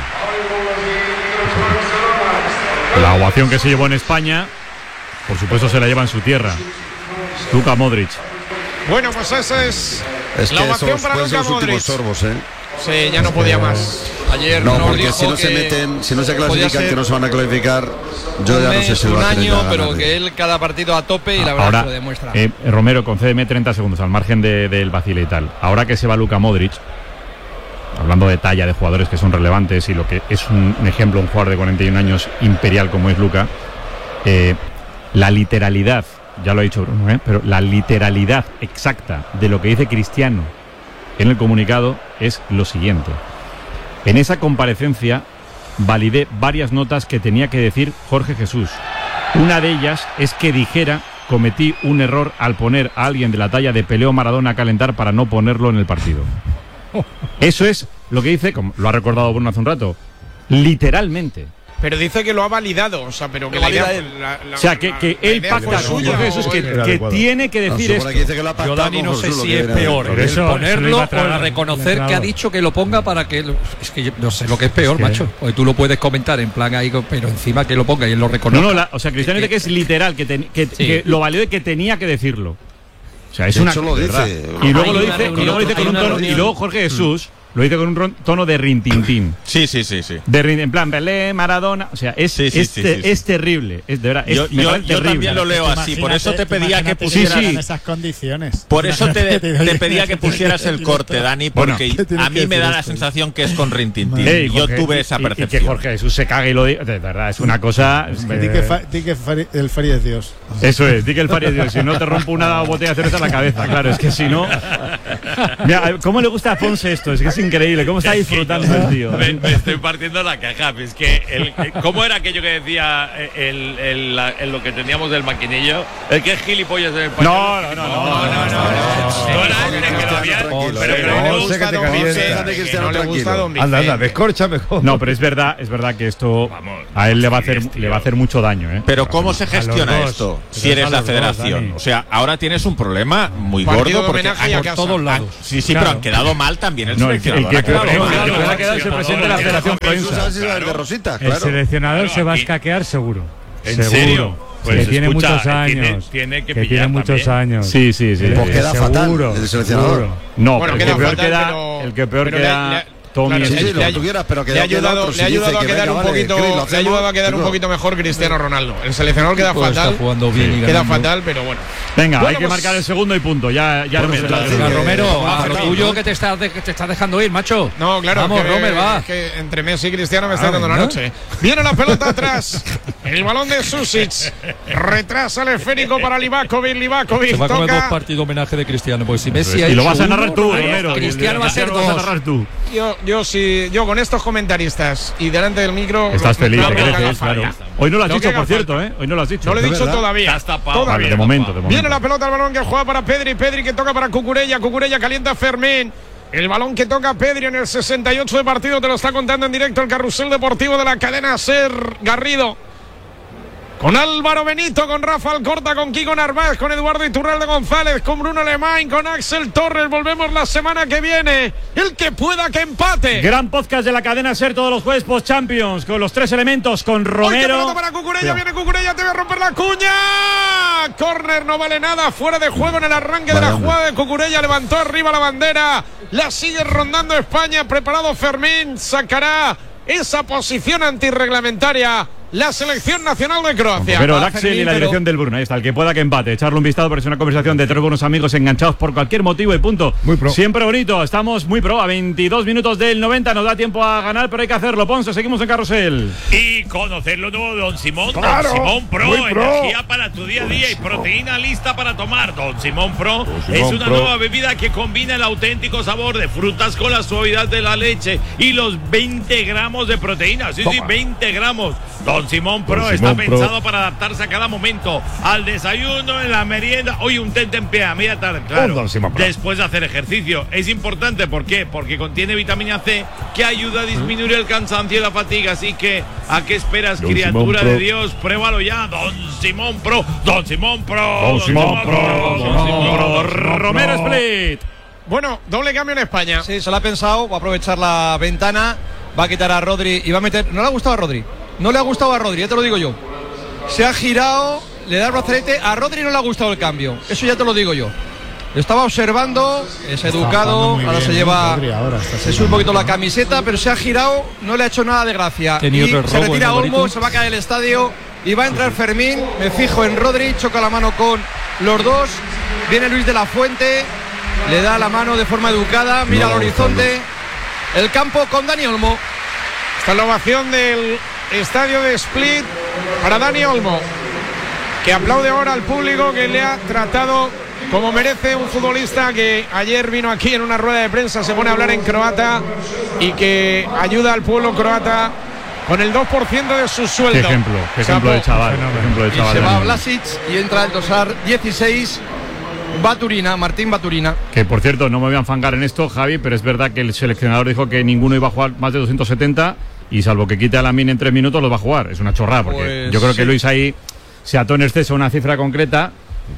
S2: La ovación que se llevó en España, por supuesto, se la lleva en su tierra. Luka Modric.
S15: Bueno, pues esa es,
S4: Es
S15: la
S4: que
S15: ovación
S4: esos
S15: para
S4: pueden ser
S15: Luka
S4: los últimos
S15: Modric.
S4: sorbos, ¿eh?
S15: Sí, ya no podía más.
S16: Ayer
S4: No,
S16: nos
S4: porque
S16: dijo
S4: si no se
S16: que
S4: meten, si no se
S16: podía
S4: clasifican,
S16: ser
S4: que no se van a clasificar, yo
S16: un
S4: ya no
S16: mes,
S4: sé si
S16: un
S4: lo va a tener
S16: año,
S4: ganas
S16: pero
S4: de-
S16: que él cada partido a tope y la verdad
S2: Ahora,
S16: que lo demuestra.
S2: eh, Romero, concédeme treinta segundos al margen de- del vacile y tal. Ahora que se va Luka Modric, hablando de talla de jugadores que son relevantes y lo que es un, un ejemplo, un jugador de cuarenta y un años imperial como es Luka, eh, la literalidad, ya lo ha dicho Bruno, ¿eh? pero la literalidad exacta de lo que dice Cristiano en el comunicado es lo siguiente. En esa comparecencia validé varias notas que tenía que decir Jorge Jesús. Una de ellas es que dijera: cometí un error al poner a alguien de la talla de Pelé o Maradona a calentar para no ponerlo en el partido. Eso es lo que dice, como lo ha recordado Bruno hace un rato, literalmente.
S15: Pero dice que lo ha validado, o sea, pero que
S16: Lo
S15: la idea,
S16: valida él.
S15: la- la-
S2: O sea, que, que
S15: la
S2: él
S15: idea
S2: pacta
S15: fue
S2: con
S15: suya,
S2: Jorge Jesús
S15: o-
S2: que,
S23: Era
S2: que
S23: adecuado.
S2: tiene que
S4: No,
S2: decir
S4: supone que
S2: esto.
S4: dice que lo ha
S16: Yo,
S4: pactado
S16: Dani,
S4: con
S16: no
S4: José
S16: sé
S4: Lu,
S16: si
S4: que
S16: es
S4: era-
S16: peor
S5: Por
S16: el
S5: eso se lo iba
S16: ponerlo
S5: a
S16: o
S5: tragar
S16: el reconocer
S5: el
S16: que ha
S5: entrenador.
S16: dicho que lo ponga para que... lo- Es que yo no sé lo que es peor,
S5: que-
S16: macho. Porque tú lo puedes comentar en plan ahí, pero encima que lo ponga y él lo
S2: No,
S16: reconozca.
S2: no, la- o sea, Cristiano dice que es literal, que, ten- que,
S16: Sí.
S2: que lo validó y que tenía que decirlo. O sea, es
S4: De
S2: una
S4: hecho, lo
S2: verdad.
S4: dice.
S2: Y luego
S18: Hay
S2: lo
S18: una
S2: dice, y
S18: reunión,
S2: luego lo dice con
S18: hay
S2: un
S18: una
S2: tono, y
S18: reunión.
S2: luego Jorge Jesús lo dice con un ron- tono de rintintín.
S19: Sí, sí, sí, sí.
S2: De rin- en plan, Pelé, Maradona, o sea, es,
S19: Sí, sí,
S2: es,
S19: sí,
S2: te-
S19: sí, sí.
S2: es terrible, es de verdad, es,
S19: Yo,
S2: me
S19: yo-
S2: parece
S19: yo
S2: terrible.
S19: también lo leo así, por eso te pedía que
S17: Imagínate
S19: pusieras.
S2: Sí, sí.
S17: en esas condiciones.
S19: Por eso te,
S17: Imagínate,
S19: te
S17: oye,
S19: pedía que pusieras el corte, Dani,
S2: Bueno,
S19: porque
S17: ¿qué tiene
S19: a mí
S17: que
S19: me
S17: decir
S19: da la
S17: esto?
S19: sensación que es con Rintintín.
S2: Eh, y
S19: Yo
S2: Jorge-
S19: tuve esa
S2: y- y que
S19: percepción.
S2: Jorge Jesús se cague y lo diga, de verdad, es una cosa.
S17: Di que, fa- di que Fari- el Fari es Dios.
S2: Eso es, di que el Farid, si no te rompo una botella de cerveza en la cabeza, claro, es que si no. Mira, ¿cómo le gusta a Ponce esto? Es que es increíble, cómo está disfrutando el tío.
S7: Me, me estoy partiendo la caja. Es que, el, ¿cómo era aquello que decía el, el, la- el- lo que teníamos del maquinillo? El que es gilipollas en español.
S2: No, no, no, no, no, no, no.
S7: No era este que lo había.
S4: Tranquilo,
S7: Pero
S4: eh,
S7: que no le
S23: no sé
S7: gusta
S23: que te
S7: Don
S23: calienta.
S7: Vicente,
S4: Déjate,
S7: que
S4: Cristiano,
S7: no le gusta
S4: tranquilo.
S7: Don Vicente.
S23: Anda, anda, descorcha mejor.
S2: No, pero es verdad, es verdad que esto
S7: Vamos,
S2: a él le va a hacer,
S7: fastidies, tío.
S2: le va a hacer mucho daño, ¿eh?
S19: Pero ¿cómo se
S5: los
S19: gestiona
S5: dos.
S19: esto
S5: Pero
S19: si
S5: es
S19: eres
S5: a
S19: la
S5: los dos,
S19: federación?
S5: Dani.
S19: O sea, ahora tienes un problema muy
S15: Partido
S19: gordo
S15: de
S19: porque
S15: homenaje y a
S19: han-
S15: casa.
S16: todos lados.
S19: sí, sí,
S5: Claro.
S19: pero han quedado mal también el
S2: No, el, que- el
S19: seleccionador.
S2: que
S19: ha quedado
S2: peor-
S19: mal.
S2: el que peor ha quedado es el presidente de la Federación
S4: Jesús, a ver
S2: Provincia.
S4: si sabe de Rosita,
S5: El
S4: claro.
S5: seleccionador
S7: Claro,
S5: se va a
S7: aquí-
S5: escaquear seguro.
S7: ¿En
S5: seguro.
S7: serio? Pues
S5: que tiene
S7: escucha,
S5: muchos
S7: tiene-
S5: años.
S7: tiene que
S5: que
S7: pillar
S5: tiene muchos
S7: también.
S5: años.
S2: Sí, sí, sí.
S4: Pues queda fatal el seleccionador.
S5: seguro.
S2: No,
S15: Bueno,
S2: el, que
S15: queda
S2: peor
S15: fatal,
S2: queda,
S15: pero-
S2: el que peor
S15: pero le-
S2: queda
S15: le-
S2: Tommy
S15: claro,
S2: es
S4: Sí, sí,
S15: le
S4: lo
S15: ha-
S4: que tú quieras, pero que
S15: le ha
S4: no queda
S15: ayudado,
S4: otro.
S15: le
S4: Si
S15: ha
S4: dice
S15: ayudado a
S4: que
S15: quedar
S4: venga,
S15: un
S4: vale,
S15: poquito,
S4: Cris, lo
S15: le ha
S4: hacemos,
S15: ayudado a quedar un
S4: chico.
S15: poquito mejor Cristiano Ronaldo. El seleccionador queda
S16: Pues
S15: fatal.
S16: está jugando bien y
S15: Queda
S16: ganando.
S15: fatal, pero bueno.
S2: Venga,
S15: Bueno,
S2: hay que
S15: pues-
S2: marcar el segundo y punto. Ya, ya no me
S4: Bueno,
S2: la
S4: pues,
S16: Venga,
S4: que-
S16: Romero,
S4: que-
S16: a lo
S4: que-
S16: tuyo que te estás, de- que te estás dejando ir, macho.
S15: No, claro,
S16: Vamos,
S15: es que,
S16: Romer, va.
S15: es que entre Messi y Cristiano me está
S16: Ah,
S15: dando la
S16: venga.
S15: noche. Viene la pelota atrás. El balón de Susic. Retrasa el esférico para Livakovic. Livakovic
S16: Se va a comer dos
S15: toca.
S16: partidos homenaje de Cristiano, porque si Messi ha
S2: Y lo
S16: hecho
S2: vas a
S16: uno,
S2: narrar tú,
S16: Romero,
S2: Romero.
S16: Cristiano va a ser
S2: Lo vas a
S16: dos.
S2: narrar tú.
S15: Yo, yo sí, yo con estos comentaristas y delante del micro.
S2: Estás
S15: no-
S2: feliz,
S15: no
S2: te
S15: lo que
S2: mereces,
S15: haga
S2: claro.
S15: falta.
S2: Hoy no lo has
S15: Lo que
S2: dicho,
S15: haga
S2: por cierto,
S15: falta.
S2: ¿eh? Hoy no lo has dicho.
S15: No lo he
S4: ¿De
S15: dicho
S4: verdad?
S15: todavía.
S7: Estás tapado.
S15: Todavía.
S2: Vale, de momento, de momento.
S15: Viene la pelota al balón que juega para Pedri. Pedri que toca para Cucurella. Cucurella calienta a Fermín. El balón que toca Pedri en el sesenta y ocho de partido. Te lo está contando en directo el carrusel deportivo de la cadena Ser Garrido. Con Álvaro Benito, con Rafa Alcorta, con Kiko Narváez, con Eduardo Iturralde González, con Bruno Alemán, con Axel Torres. Volvemos la semana que viene. El que pueda que empate.
S2: Gran podcast de la cadena Ser todos los jueves post Champions con los tres elementos, con
S15: ¡Ay, qué
S2: Romero.
S15: pelota para Cucurella! Viene Cucurella, te voy a romper la cuña. Corner, no vale nada. Fuera de juego en el arranque de la jugada de Cucurella. Levantó arriba la bandera. La sigue rondando España. Preparado Fermín. Sacará esa posición antirreglamentaria la selección nacional de Croacia.
S2: Pero el Axel y la dirección del Bruna, ahí está, el que pueda que empate, echarle un vistazo porque es una conversación de tres buenos amigos enganchados por cualquier motivo y punto.
S23: Muy pro.
S2: Siempre bonito, estamos muy pro, a veintidós minutos del noventa, nos da tiempo a ganar, pero hay que hacerlo. Ponce, seguimos en Carrusel.
S7: Y conocer lo nuevo de Don Simón.
S23: Claro,
S7: Don Simón Pro,
S23: muy pro.
S7: energía para tu día a día y proteína lista para tomar. Don Simón Pro
S23: Don
S7: es
S23: Simón
S7: una
S23: Pro.
S7: nueva bebida que combina el auténtico sabor de frutas con la suavidad de la leche y los veinte gramos de proteína. Sí,
S23: Toma.
S7: sí, veinte gramos. Don Simón Pro
S23: Don
S7: está
S23: Simón Pro.
S7: pensado para adaptarse a cada momento, al desayuno, en la merienda. Hoy un tente en pie a media tarde, claro.
S23: Don Simón Pro.
S7: Después de hacer ejercicio. Es importante, ¿por qué? Porque contiene vitamina C que ayuda a disminuir el cansancio y la fatiga. Así que, ¿a qué esperas,
S23: Don
S7: criatura
S23: Simón
S7: de
S23: Pro.
S7: Dios? Pruébalo ya. Don Simón Pro. Don Simón Pro.
S23: Don Simón Pro.
S7: Don Simón Pro.
S2: Romero Split.
S15: Bueno, doble cambio en España.
S14: Sí, se lo ha pensado, va a aprovechar la ventana, va a quitar a Rodri y va a meter. No le ha gustado a Rodri. No le ha gustado a Rodri, ya te lo digo yo. Se ha girado, le da el brazalete. A Rodri no le ha gustado el cambio. Eso ya te lo digo yo. Lo estaba observando, es educado,
S17: muy
S14: ahora
S17: bien,
S14: se
S17: ¿eh?
S14: lleva.
S17: Rodri ahora está
S14: Se sube un poquito la camiseta, pero se ha girado, no le ha hecho nada de gracia.
S16: Tenía
S14: Y
S16: otro
S14: se
S16: robo,
S14: retira
S16: ¿no,
S14: Olmo,
S16: Alvarito?
S14: se va a caer el estadio y va a entrar Fermín. Me fijo en Rodri, choca la mano con los dos. Viene Luis de la Fuente, le da la mano de forma educada, mira
S23: No,
S14: al horizonte. El campo con Dani Olmo.
S15: Esta es la ovación del estadio de Split para Dani Olmo, que aplaude ahora al público que le ha tratado como merece un futbolista que ayer vino aquí en una rueda de prensa, se pone a hablar en croata y que ayuda al pueblo croata con el dos por ciento de su sueldo.
S2: Qué ejemplo, qué ejemplo de chaval. Qué ejemplo de
S14: Y
S2: chaval.
S14: se va
S2: Dani.
S14: Vlasic y entra el dosar dieciséis. Baturina, Martín Baturina.
S2: Que por cierto, no me voy a enfangar en esto, Javi, pero es verdad que el seleccionador dijo que ninguno iba a jugar más de doscientos setenta y salvo que quite a Lamine en tres minutos los va a jugar. Es una chorrada porque
S14: Pues
S2: yo creo que
S14: sí.
S2: Luis ahí se ató en exceso a una cifra concreta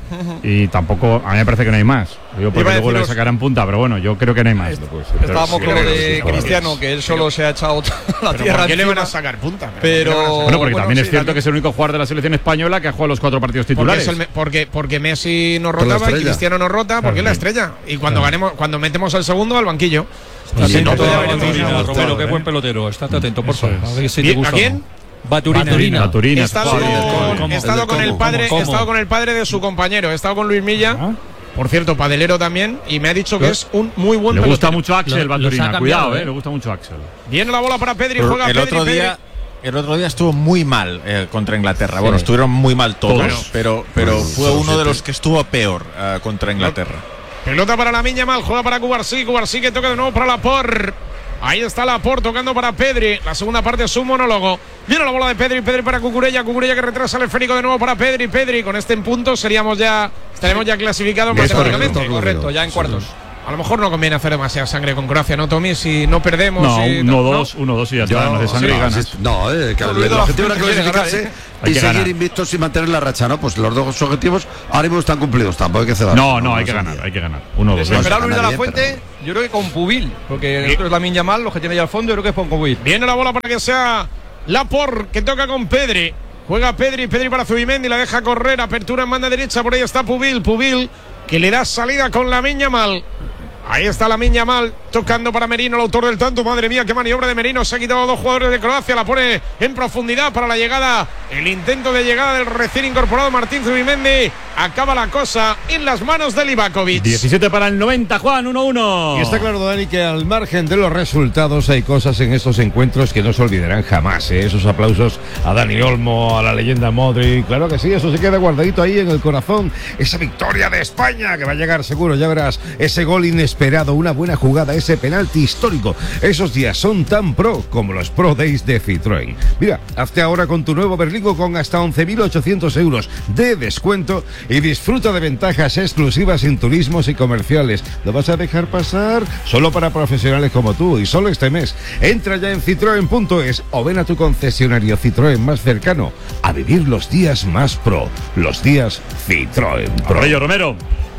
S2: y tampoco, a mí me parece que no hay más. Digo, porque
S14: Iba a
S2: luego le
S14: deciros-
S2: sacarán punta, pero bueno, yo creo que no hay más.
S14: Estábamos con lo de Cristiano, que él solo se ha echado toda la
S15: Pero
S14: tierra
S15: ¿por qué le van a
S14: encima.
S15: sacar punta?
S14: Pero
S2: Bueno, porque también
S14: sí,
S2: es cierto
S14: también-
S2: que es el único jugador de la selección española que ha jugado los cuatro partidos
S15: Porque,
S2: titulares.
S15: es el me- porque, porque Messi no
S4: Con la
S15: rotaba y
S4: estrella.
S15: Cristiano no rota porque es la estrella. Y cuando ganemos, cuando metemos al segundo al banquillo.
S16: Está
S15: Si
S16: atento
S15: no, ya
S16: a
S15: veremos.
S16: Baturina, Romero, qué buen pelotero. Estate atento, por favor. A ver si te
S15: Bien,
S16: gusta
S15: ¿a
S16: o
S15: quién?
S16: no. Baturina.
S2: Baturina. Baturina.
S15: He estado,
S2: Joder,
S15: con,
S2: ¿cómo?
S15: he estado
S4: El de
S15: con el
S4: cómo,
S15: padre,
S16: cómo,
S15: he estado
S16: cómo.
S15: con el padre de su compañero, he estado con Luis Milla,
S2: Ah.
S15: por cierto, padelero también, y me ha dicho que
S2: Lo-
S15: es un muy buen
S2: Le gusta
S15: pelotero.
S2: mucho Axel
S18: Lo- los ha
S2: Baturina,
S18: cambiado,
S2: cuidado, eh,
S18: eh.
S2: le gusta mucho Axel.
S15: Viene la bola para Pedri,
S19: Pero
S15: juega
S19: el
S15: Pedri,
S19: otro
S15: Pedri.
S19: día el otro día estuvo muy mal eh, contra Inglaterra. Bueno, estuvieron muy mal todos,
S2: Todos.
S19: pero pero
S4: Bueno,
S19: fue
S4: solo
S19: uno de
S4: siete.
S19: los que estuvo peor eh, contra Inglaterra.
S15: Pelota para la Miña Mal, juega para Cubarsí, Cubarsí que toca de nuevo para Laporte. Ahí está Laporte tocando para Pedri. La segunda parte es un monólogo. Viene la bola de Pedri, Pedri para Cucurella, Cucurella que retrasa el esférico de nuevo para Pedri, Pedri. Con este en punto seríamos ya, estaremos ya clasificados
S4: Es
S15: matemáticamente.
S4: correcto,
S14: Correcto, ya en cuartos.
S15: A lo mejor no conviene hacer demasiada sangre con Croacia, ¿no, Tommy? Si no perdemos.
S2: No,
S15: si-
S2: uno
S15: ¿no?
S2: dos, uno dos y ya está, no hace sangre
S4: sí,
S2: y ganas.
S4: sí, no, eh, que
S14: Olvido
S4: el
S14: la
S4: objetivo era
S14: gente que quiere
S4: clasificarse
S14: ganar,
S2: Hay
S4: y
S2: que
S4: seguir
S2: ganar.
S4: invictos y mantener la racha, ¿no? Pues los dos objetivos ahora mismo están cumplidos, tampoco hay que cebar.
S2: No, no, hay que ganar, hay que ganar. Uno dos.
S14: Desesperado
S4: no,
S14: Luis de la
S4: bien,
S14: Fuente, yo creo que con Pubil, porque el otro es la Minya Mal, los que tiene ya al fondo, yo creo que es con Pubil.
S15: Viene la bola para que sea Laporte que toca con Pedri. Juega Pedri, Pedri para Zubimendi, la deja correr, apertura en banda derecha, por ahí está Pubil, Pubil que le da salida con la Miña Mal. Ahí está la Miña Mal, tocando para Merino, el autor del tanto. Madre mía, qué maniobra de Merino. Se ha quitado dos jugadores de Croacia, la pone en profundidad para la llegada. El intento de llegada del recién incorporado Martín Zubimendi. Acaba la cosa en las manos de Livakovic.
S2: diecisiete para el noventa, Juan, uno uno.
S23: Y está claro, Dani, que al margen de los resultados hay cosas en estos encuentros que no se olvidarán jamás, ¿eh? Esos aplausos a Dani Olmo, a la leyenda Modric, claro que sí, eso se queda guardadito ahí en el corazón. Esa victoria de España que va a llegar seguro, ya verás, ese gol inesperado, una buena jugada, ese penalti histórico. Esos días son tan pro como los Pro Days de Citroën. Mira, hazte ahora con tu nuevo Berlingo con hasta once mil ochocientos euros de descuento y disfruta de ventajas exclusivas en turismos y comerciales. ¿Lo vas a dejar pasar? Solo para profesionales como tú y solo este mes. Entra ya en citroen punto es o ven a tu concesionario Citroën más cercano a vivir los días más pro. Los días Citroën Pro.
S2: Rayo Romero.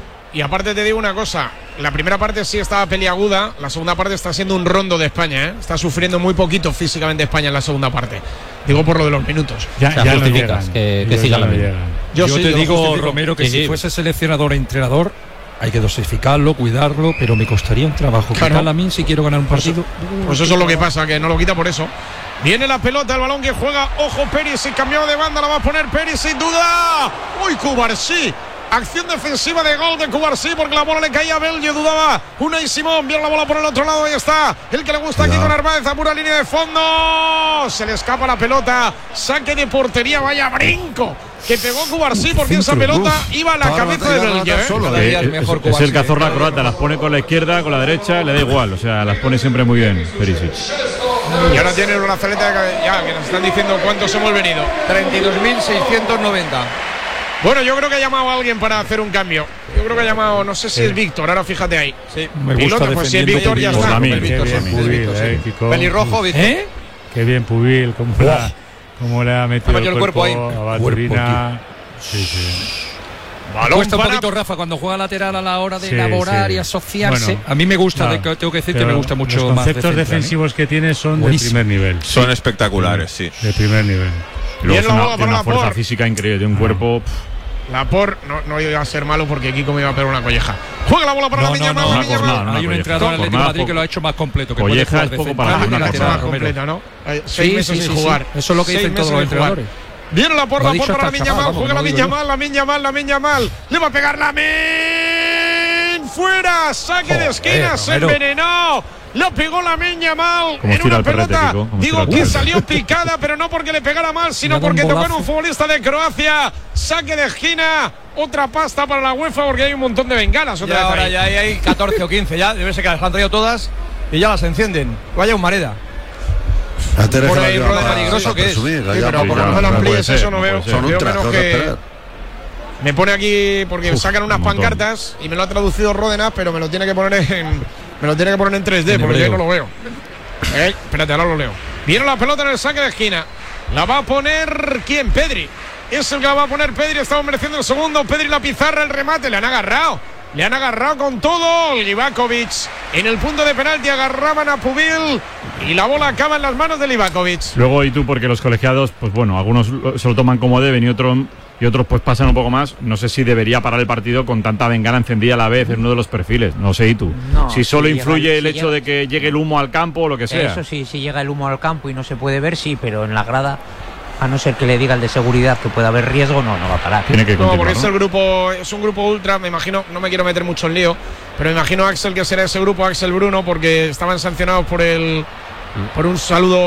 S15: Y aparte te digo una cosa, la primera parte sí estaba peliaguda, la segunda parte está siendo un rondo de España, ¿eh? Está sufriendo muy poquito físicamente España en la segunda parte. Digo por lo de los minutos.
S5: Ya,
S18: O sea,
S5: ya no
S18: justificas
S5: llegan.
S18: que- que
S5: Yo
S18: siga
S5: ya
S18: la
S5: no
S18: misma.
S5: llegan.
S14: Yo,
S15: Yo
S14: sí,
S15: te
S14: yo
S15: digo,
S14: justifico.
S16: Romero, que
S18: Sí,
S16: si
S18: sí.
S16: fuese seleccionador o entrenador, hay que dosificarlo, cuidarlo, pero me costaría un trabajo.
S15: Claro.
S16: Quitar a mí si quiero ganar un partido.
S15: Pues eso es lo que pasa, que no lo quita por eso. Viene la pelota, el balón que juega, ojo Perisic, cambiado de banda, la va a poner Perisic, duda. Uy, Cubarsí. Acción defensiva de gol de Cubarsí porque la bola le caía a Belge, dudaba Unai Simón, viene la bola por el otro lado, ahí está, el que le gusta aquí con Armáez, a pura línea de fondo, se le escapa la pelota, saque de portería, vaya brinco que pegó Cubarsí porque esa pelota iba a la cabeza de Belge. ¿eh?
S2: Es, es, es el cazorla croata, las pone con la izquierda, con la derecha, le da igual, o sea, las pone siempre muy bien Perisic.
S15: Y ahora tiene el brazalete ya, que nos están diciendo cuántos hemos venido.
S16: treinta y dos mil seiscientos noventa.
S15: Bueno, yo creo que ha llamado a alguien para hacer un cambio. Yo creo que ha llamado, no sé si sí. es Víctor, ahora fíjate ahí.
S16: Sí,
S15: me gusta. Pues si es Víctor, ya está.
S17: Pelirrojo, ¿eh? Qué bien Pubil, cómo, oh. la, cómo le ha metido el cuerpo, cuerpo ahí. A Valturina. Sí, sí.
S16: Balón cuesta un poquito Rafa cuando juega lateral a la hora de sí, elaborar sí. y asociarse. Bueno, a mí me gusta, no, de, tengo que decir que me gusta mucho
S17: los
S16: más.
S17: Los conceptos defensivos ¿eh? que tiene son Buenísimo. de primer nivel.
S19: Son sí. espectaculares, sí.
S17: De primer nivel.
S2: Y luego tiene una, tiene una fuerza por. física increíble, de un cuerpo.
S15: Lapor, no, no iba a ser malo porque Kiko me iba a pegar una colleja. Juega la bola para
S16: no,
S15: la niña
S16: no, no, no, no, no, hay un entrenador en el Atlético de Madrid que lo ha hecho más completo. Que
S2: colleja es poco para
S15: una más completa, ¿no? Seis meses sin jugar.
S16: Eso es lo que dicen todos los entrenadores.
S15: Viene la por, la por para la Miña Mal, juega la Miña Mal, la Miña Mal, la Miña Mal. Le va a pegar la Min. Fuera, saque de esquina, se envenenó. Lo pegó la Miña Mal en una pelota. Digo que salió picada, pero no porque le pegara mal, sino porque tocó en un futbolista de Croacia. Saque de esquina. Otra pasta para la UEFA porque hay un montón de bengalas. Otra
S16: ya ahora ya hay, hay catorce o quince ya. Debe ser que las han traído todas y ya las encienden. Vaya un Mareda.
S15: Por ahí un rode peligroso que es. Pero por lo menos amplíes eso no veo. Veo menos que. Me pone aquí porque sacan unas pancartas y me lo ha traducido Ródenas, pero me lo tiene que poner en. Me lo tiene que poner en tres D porque yo no lo veo. Eh, espérate, ahora lo leo. Viene la pelota en el saque de esquina. La va a poner ¿quién? Pedri. Es el que la va a poner Pedri. Estaba mereciendo el segundo. Pedri la pizarra, el remate. Le han agarrado. Le han agarrado con todo. Livakovic en el punto de penalti agarraban a Pubil y la bola acaba en las manos de Livakovic.
S2: Luego, y tú, porque los colegiados, pues bueno, algunos se lo toman como deben y otros y otros pues pasan un poco más. No sé si debería parar el partido con tanta bengala encendida a la vez en uno de los perfiles. No sé, y tú. No, si solo si influye llega, el si hecho llega, de que llegue el humo al campo o lo que sea.
S20: Eso sí, si llega el humo al campo y no se puede ver, sí, pero en la grada, a no ser que le diga el de seguridad que pueda haber riesgo, no, no va a parar.
S2: Tiene que
S15: no, porque ¿no? es el grupo, es un grupo ultra, me imagino, no me quiero meter mucho en lío, pero me imagino Axel que será ese grupo, Axel Bruno, porque estaban sancionados por el por un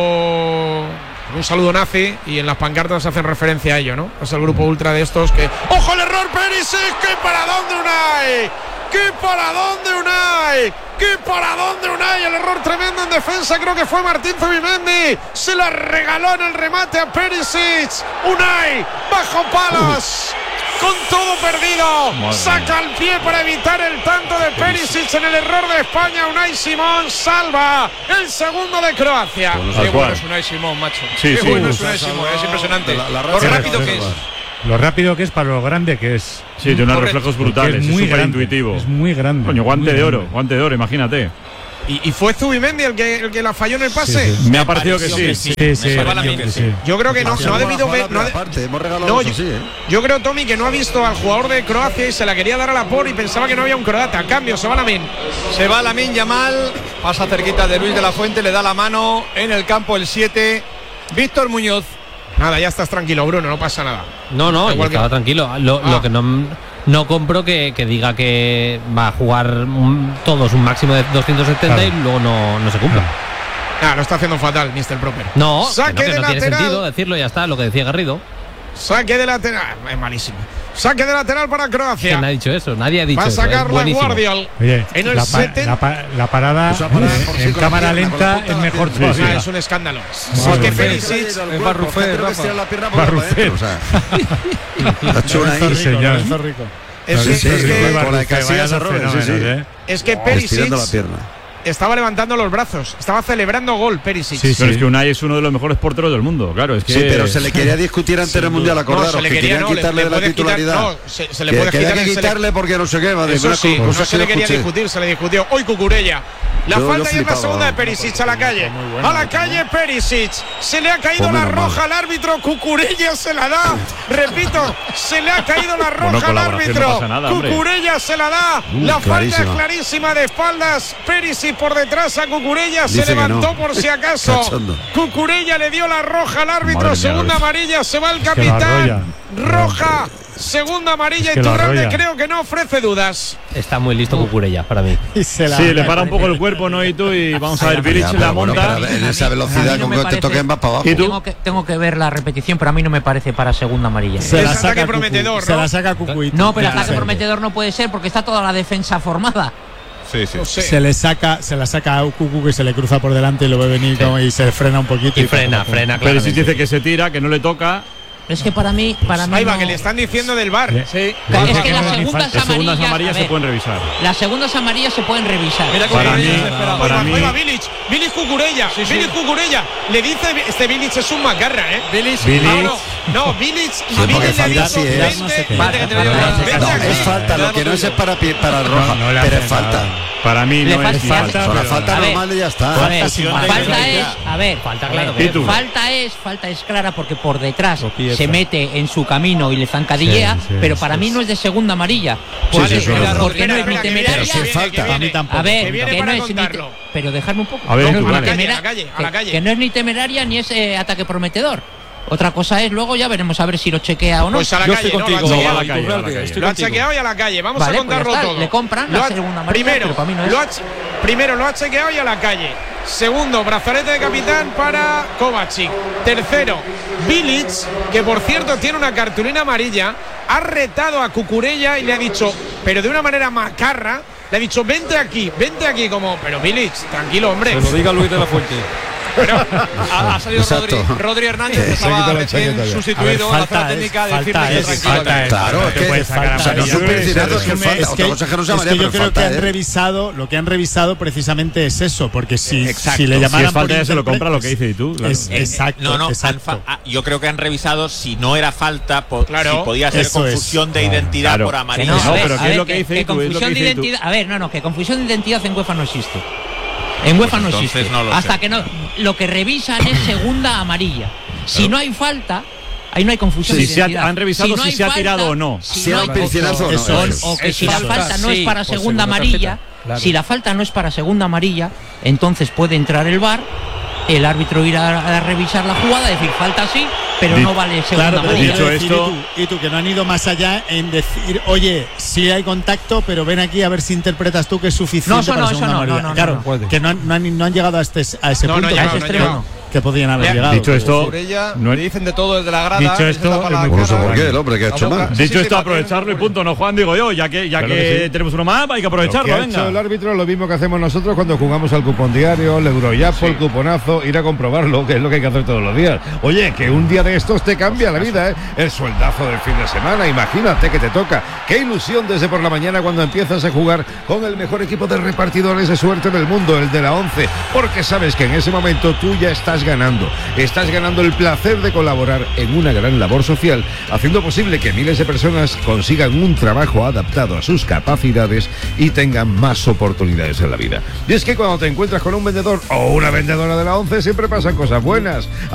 S15: saludo un saludo nazi y en las pancartas hacen referencia a ello, ¿no? Es el grupo ultra de estos que. ¡Ojo el error, Perisic! ¡Qué paradón de Unai! ¡Qué paradón de Unai! ¡Qué paradón de Unai! El error tremendo en defensa, creo que fue Martín Zubimendi. Se la regaló en el remate a Perisic. Unai, bajo palos. Con todo perdido, Madre saca el pie para evitar el tanto de Perisic en el error de España. Unai Simón salva el segundo de Croacia.
S16: Qué bueno es Unai Simón, macho.
S2: Sí,
S16: Qué
S2: sí,
S16: bueno es Unai Simón, es impresionante. La, la lo rápido que es.
S17: Lo rápido que es para lo grande que es.
S2: Sí, tiene unos reflejos brutales, es muy grande, intuitivo.
S17: Es muy grande.
S2: Coño, guante
S17: de
S2: oro, guante de oro, imagínate.
S15: ¿Y, y fue Zubimendi el que, el que la falló en el pase?
S2: Sí, sí. Me ha parecido que sí.
S17: sí, sí, sí,
S15: que sí. Yo creo que no, no ha debido ver. No, no, yo, así, ¿eh? yo creo, Tommy, que no ha visto al jugador de Croacia y se la quería dar a la por y pensaba que no había un croata. A cambio, se va Lamin.
S16: Se va Lamin Yamal, pasa cerquita de Luis de la Fuente, le da la mano en el campo el siete. Víctor Muñoz.
S15: Nada, ya estás tranquilo, Bruno, no pasa nada.
S18: No, no, yo estaba que... tranquilo. Lo, ah. lo que no. No compro que, que diga que va a jugar un, todos un máximo de doscientos setenta claro. y luego no, no se cumple.
S15: Ah, lo está haciendo fatal, mister Proper.
S18: No, saque no, que de no tiene sentido decirlo, ya está, lo que decía Garrido.
S15: Saque de lateral, es malísimo. Saque de lateral para Croacia.
S18: ¿Quién ha dicho eso? Nadie ha dicho eso.
S15: Va a sacar
S18: eso,
S15: la Guardiol.
S17: Oye,
S15: en el
S17: la, pa la, pa la parada eh, en cámara lenta es mejor todavía.
S15: Ah, es un escándalo. Si es que Perisic
S16: es Barrufet,
S17: Barrufet.
S15: Es que es que Perisic estaba levantando los brazos, estaba celebrando gol Perisic.
S2: Sí, sí. Pero es que Unai es uno de los mejores porteros del mundo, claro. Es que
S4: sí, pero se le quería discutir ante el Mundial, acordaros, no, que querían no, quitarle le, le la titularidad.
S15: Quitar, no, se, se le puede
S4: que
S15: quitar
S4: que quitarle porque no sé qué, madre.
S15: Eso sí, no se le quería discutir, se le discutió. Hoy Cucurella La
S4: Yo-
S15: falta
S4: yo
S15: y es la
S4: flipaba.
S15: segunda de Perisic a la calle. A la calle Perisic. Se le ha caído
S4: Pues
S15: la
S4: menos mal.
S15: roja al árbitro. Cucurella se la da. Repito, se le ha caído la
S2: Bueno,
S15: roja al
S2: colaboración,
S15: árbitro.
S2: no pasa nada, hombre.
S15: Cucurella se la da.
S4: Uh,
S15: la falta
S4: clarísima.
S15: es clarísima de espaldas. Perisic por detrás a Cucurella. Se
S4: Dice que
S15: levantó
S4: no.
S15: por si acaso.
S4: Cachondo.
S15: Cucurella le dio la roja al árbitro.
S2: Madre mía,
S15: Segunda
S2: Luis.
S15: amarilla. Se va el
S5: Es que lo arrolla.
S15: capitán. Roja. Segunda amarilla.
S5: Es que
S15: Y
S5: lo
S15: Turralde
S5: arrolla.
S15: creo que no ofrece dudas.
S18: Está muy listo Cucurella para mí.
S17: Y se la-
S2: Sí, le para un poco el cuerpo, ¿no? Y tú, y vamos a ver,
S4: Ya,
S2: Bilic
S4: pero
S2: la
S4: bueno,
S2: monta.
S4: pero en esa
S20: A
S4: velocidad
S20: mí no
S4: con
S20: me
S4: que te
S20: parece-
S4: toquen vas para abajo.
S2: ¿Y tú?
S20: Tengo que, tengo que ver la repetición, pero a mí no me parece para segunda amarilla.
S17: Se
S15: Es
S17: la
S15: ataque
S17: saca Cucu,
S15: prometedor,
S17: Se
S15: ¿no?
S17: la saca Cucu. y-
S20: No, pero
S17: Ya,
S20: ataque
S17: se-
S20: prometedor no puede ser porque está toda la defensa formada.
S19: Sí, sí.
S15: No sé.
S17: Se le saca, se la saca a Cucu que se le cruza por delante y lo ve venir como- y se frena un poquito.
S18: Y frena, frena,
S2: Pero si
S18: claramente.
S2: dice que se tira, que no le toca.
S20: Es que para mí, para mí
S15: Ahí va,
S20: no-
S15: que le están diciendo del bar.
S5: Le-
S15: Sí.
S20: Es
S5: Le dice
S20: que
S5: que
S20: las
S5: no es ni
S20: segundas
S5: falta.
S2: Las segundas
S20: amarillas,
S2: amarillas
S20: a
S2: se
S20: ver,
S2: pueden revisar.
S20: las segundas amarillas se pueden revisar.
S14: Mira que
S2: Para
S14: Cucurella
S2: mí-
S14: se espera.
S2: para
S15: Ahí va,
S2: mí-
S15: ahí va Bilic, Bilic Cucurella, Bilic Cucurella. Le dice, este Bilic es un macarra, ¿eh?
S14: Bilic.
S5: Bilic.
S15: Ah, no, no, Bilic,
S4: porque
S15: Bilic le ha
S4: falta
S15: dicho,
S4: sí es.
S15: vente,
S17: No sé qué.
S15: vente que te voy a
S20: Vale,
S15: llevar,
S20: vale,
S15: vente
S4: No,
S15: aquí.
S4: es falta. Lo que no es es para, pi- para roja.
S5: no le
S4: pero
S5: hace
S4: es falta.
S5: nada.
S2: Para mí
S20: Le
S2: no
S20: falta-
S2: es ni
S5: falta,
S2: falta.
S4: Con la
S5: pero-
S4: falta
S20: A ver,
S4: normal y ya
S20: A
S4: está.
S20: ver,
S18: sin
S20: falta
S18: falta.
S20: es, a ver,
S18: Falta,
S20: a
S18: claro,
S20: ver,
S2: ¿Y tú?
S20: falta es, falta es clara porque por detrás
S5: Tropieza.
S20: se mete en su camino y le zancadillea,
S5: Sí, sí,
S20: pero
S5: sí,
S20: para
S5: sí.
S20: mí no es de segunda amarilla.
S4: Sí,
S20: Porque,
S4: sí, eso es verdad.
S20: porque no es ni
S15: Espera, que viene,
S20: temeraria.
S15: que viene,
S4: Pero si
S15: que
S4: falta.
S15: viene.
S17: A mí tampoco.
S20: A ver,
S15: Que viene
S20: que
S15: para
S20: no es ni te-
S15: contarlo.
S20: pero dejarme un poco.
S2: A ver,
S20: No,
S2: tú,
S20: ni
S2: vale.
S20: temera-
S15: A la calle, a la
S20: que-
S15: calle.
S20: que no es ni temeraria ni es eh, ataque prometedor. Otra cosa es, luego ya veremos a ver si lo chequea o no.
S15: Pues a la
S14: Yo
S15: calle,
S14: estoy
S15: no,
S14: contigo,
S15: lo ha
S2: No, va a
S15: chequeado.
S2: la calle, va a la calle.
S14: Estoy
S15: Lo ha
S14: contigo.
S15: chequeado y a la calle. Vamos
S20: Vale,
S15: a
S20: pues ya
S15: contarlo
S20: está,
S15: todo.
S20: le compran la
S15: Lo ha-
S20: segunda amarilla,
S15: primero,
S20: pero para mí no es.
S15: lo ha che- primero lo ha chequeado y a la calle. Segundo, brazalete de capitán para Kovacic. Tercero, Bilic, que por cierto tiene una cartulina amarilla, ha retado a Cucurella y le ha dicho, pero de una manera macarra, le ha dicho, vente aquí, vente aquí, como, pero Bilic, tranquilo, hombre.
S14: Se lo diga Luis de la Fuente.
S15: Pero,
S14: Ha, ha salido
S4: Exacto.
S14: Rodri, Rodri Hernández, que
S4: Eh,
S14: estaba
S23: se quita la
S14: recién
S23: chaqueta ya.
S14: sustituido
S17: A ver,
S14: en la zona
S17: falta es-
S14: técnica de
S17: falta
S14: decirle que
S17: es-
S14: tranquilo.
S17: falta es-
S4: Claro,
S17: no
S4: es
S17: te
S4: que
S17: puedes sacar
S4: o sea, no
S17: amarilla.
S4: es
S17: Yo
S4: un
S17: creo que
S4: pensionado,
S17: se
S4: es que
S17: resume-
S4: falta.
S17: es
S4: Otra
S17: que-
S4: cosa es que no se
S17: es
S4: amarilla,
S17: que yo
S4: pero
S17: creo
S4: falta,
S17: que han
S4: ¿eh?
S17: revisado, lo que han revisado precisamente es eso, porque si,
S19: Exacto.
S17: si le
S19: Si
S17: llamaran
S2: Si es falta
S17: por
S2: ya se lo
S17: interpre-
S2: compra lo que dice y tú. claro.
S17: Es-
S19: Eh, eh,
S17: exacto,
S19: no, no, han
S17: exacto.
S19: fa- ah, yo creo que han revisado si no era falta, po-
S15: Claro,
S19: si podía ser
S17: eso es.
S19: confusión de
S17: Claro.
S19: identidad
S2: Claro.
S19: por
S20: Que
S19: amarillo.
S20: no,
S2: No,
S20: a ver,
S2: pero
S20: a
S2: ¿qué es
S20: ver,
S2: lo que
S20: que-
S2: dice
S20: que
S2: tú? Es lo que
S20: confusión de
S2: dice tú.
S20: identidad. A ver, no, no, que confusión de identidad en UEFA no existe. En UEFA no
S19: entonces
S20: existe.
S19: no lo
S20: Hasta
S19: sé.
S20: que no. Lo que revisan es segunda amarilla. Si no hay falta, ahí no hay confusión
S2: Si
S20: de
S2: se ha-
S20: identidad.
S2: han revisado
S20: no
S2: si
S20: hay
S2: se ha tirado o no.
S20: Si,
S4: Si
S20: no
S4: era
S20: hay
S4: un pincelazo o no.
S17: Eso
S4: eso
S17: es.
S4: es.
S20: o que
S14: Es
S20: si la
S14: falta,
S20: falta no
S14: sí,
S20: es para
S14: por
S20: segunda
S14: segunda
S20: amarilla,
S14: tarjeta, claro.
S20: si la falta no es para segunda amarilla, entonces puede entrar el V A R, el árbitro irá a revisar la jugada, decir falta sí, pero
S2: Di-
S20: no vale segunda
S17: Claro, pero
S20: amarilla.
S2: dicho
S17: quiero decir,
S2: esto-
S17: y, tú, y tú, que no han ido más allá en decir, oye, sí hay contacto, pero ven aquí a ver si interpretas tú que es suficiente
S20: No, eso
S17: para
S20: no, eso
S17: segunda
S20: no,
S17: amarilla.
S20: no, no,
S17: claro,
S20: no,
S14: puede.
S17: que no han, no, han, no han llegado a, este, a ese
S15: No, no
S17: punto
S15: ha
S17: que-
S15: llegado, no ha
S17: que-
S15: llegado.
S17: que podían haber
S15: Le-
S17: llegado.
S2: Dicho esto,
S14: Cucurella,
S2: no
S14: le dicen de todo desde la grada.
S5: Dicho
S14: se
S5: esto,
S14: tapa la
S5: es muy-
S14: cara,
S4: No sé por qué el hombre que ha
S14: la
S4: hecho
S14: boca.
S4: mal.
S14: Sí,
S2: Dicho
S14: sí,
S2: esto,
S14: para
S2: aprovecharlo y
S14: que-
S2: punto, ¿no, Juan? Digo yo, ya que, ya
S23: Claro
S2: que,
S23: que sí.
S2: tenemos uno más, hay que
S23: Lo que
S2: aprovecharlo,
S23: ha hecho el
S2: venga.
S23: árbitro es lo mismo que hacemos nosotros cuando jugamos al cupón diario, el Eurojackpot, el cuponazo, ir a comprobarlo, que es lo que hay que hacer todos los días. Oye, que un día de estos te cambia la vida, ¿eh? El sueldazo del fin de semana, imagínate que te toca. Qué ilusión desde por la mañana cuando empiezas a jugar con el mejor equipo de repartidores de suerte del mundo, el de la once, porque sabes que en ese momento tú ya estás ganando. Estás ganando el placer de colaborar en una gran labor social, haciendo posible que miles de personas consigan un trabajo adaptado a sus capacidades y tengan más oportunidades en la vida. Y es que cuando te encuentras con un vendedor o una vendedora de la once siempre pasan cosas buenas.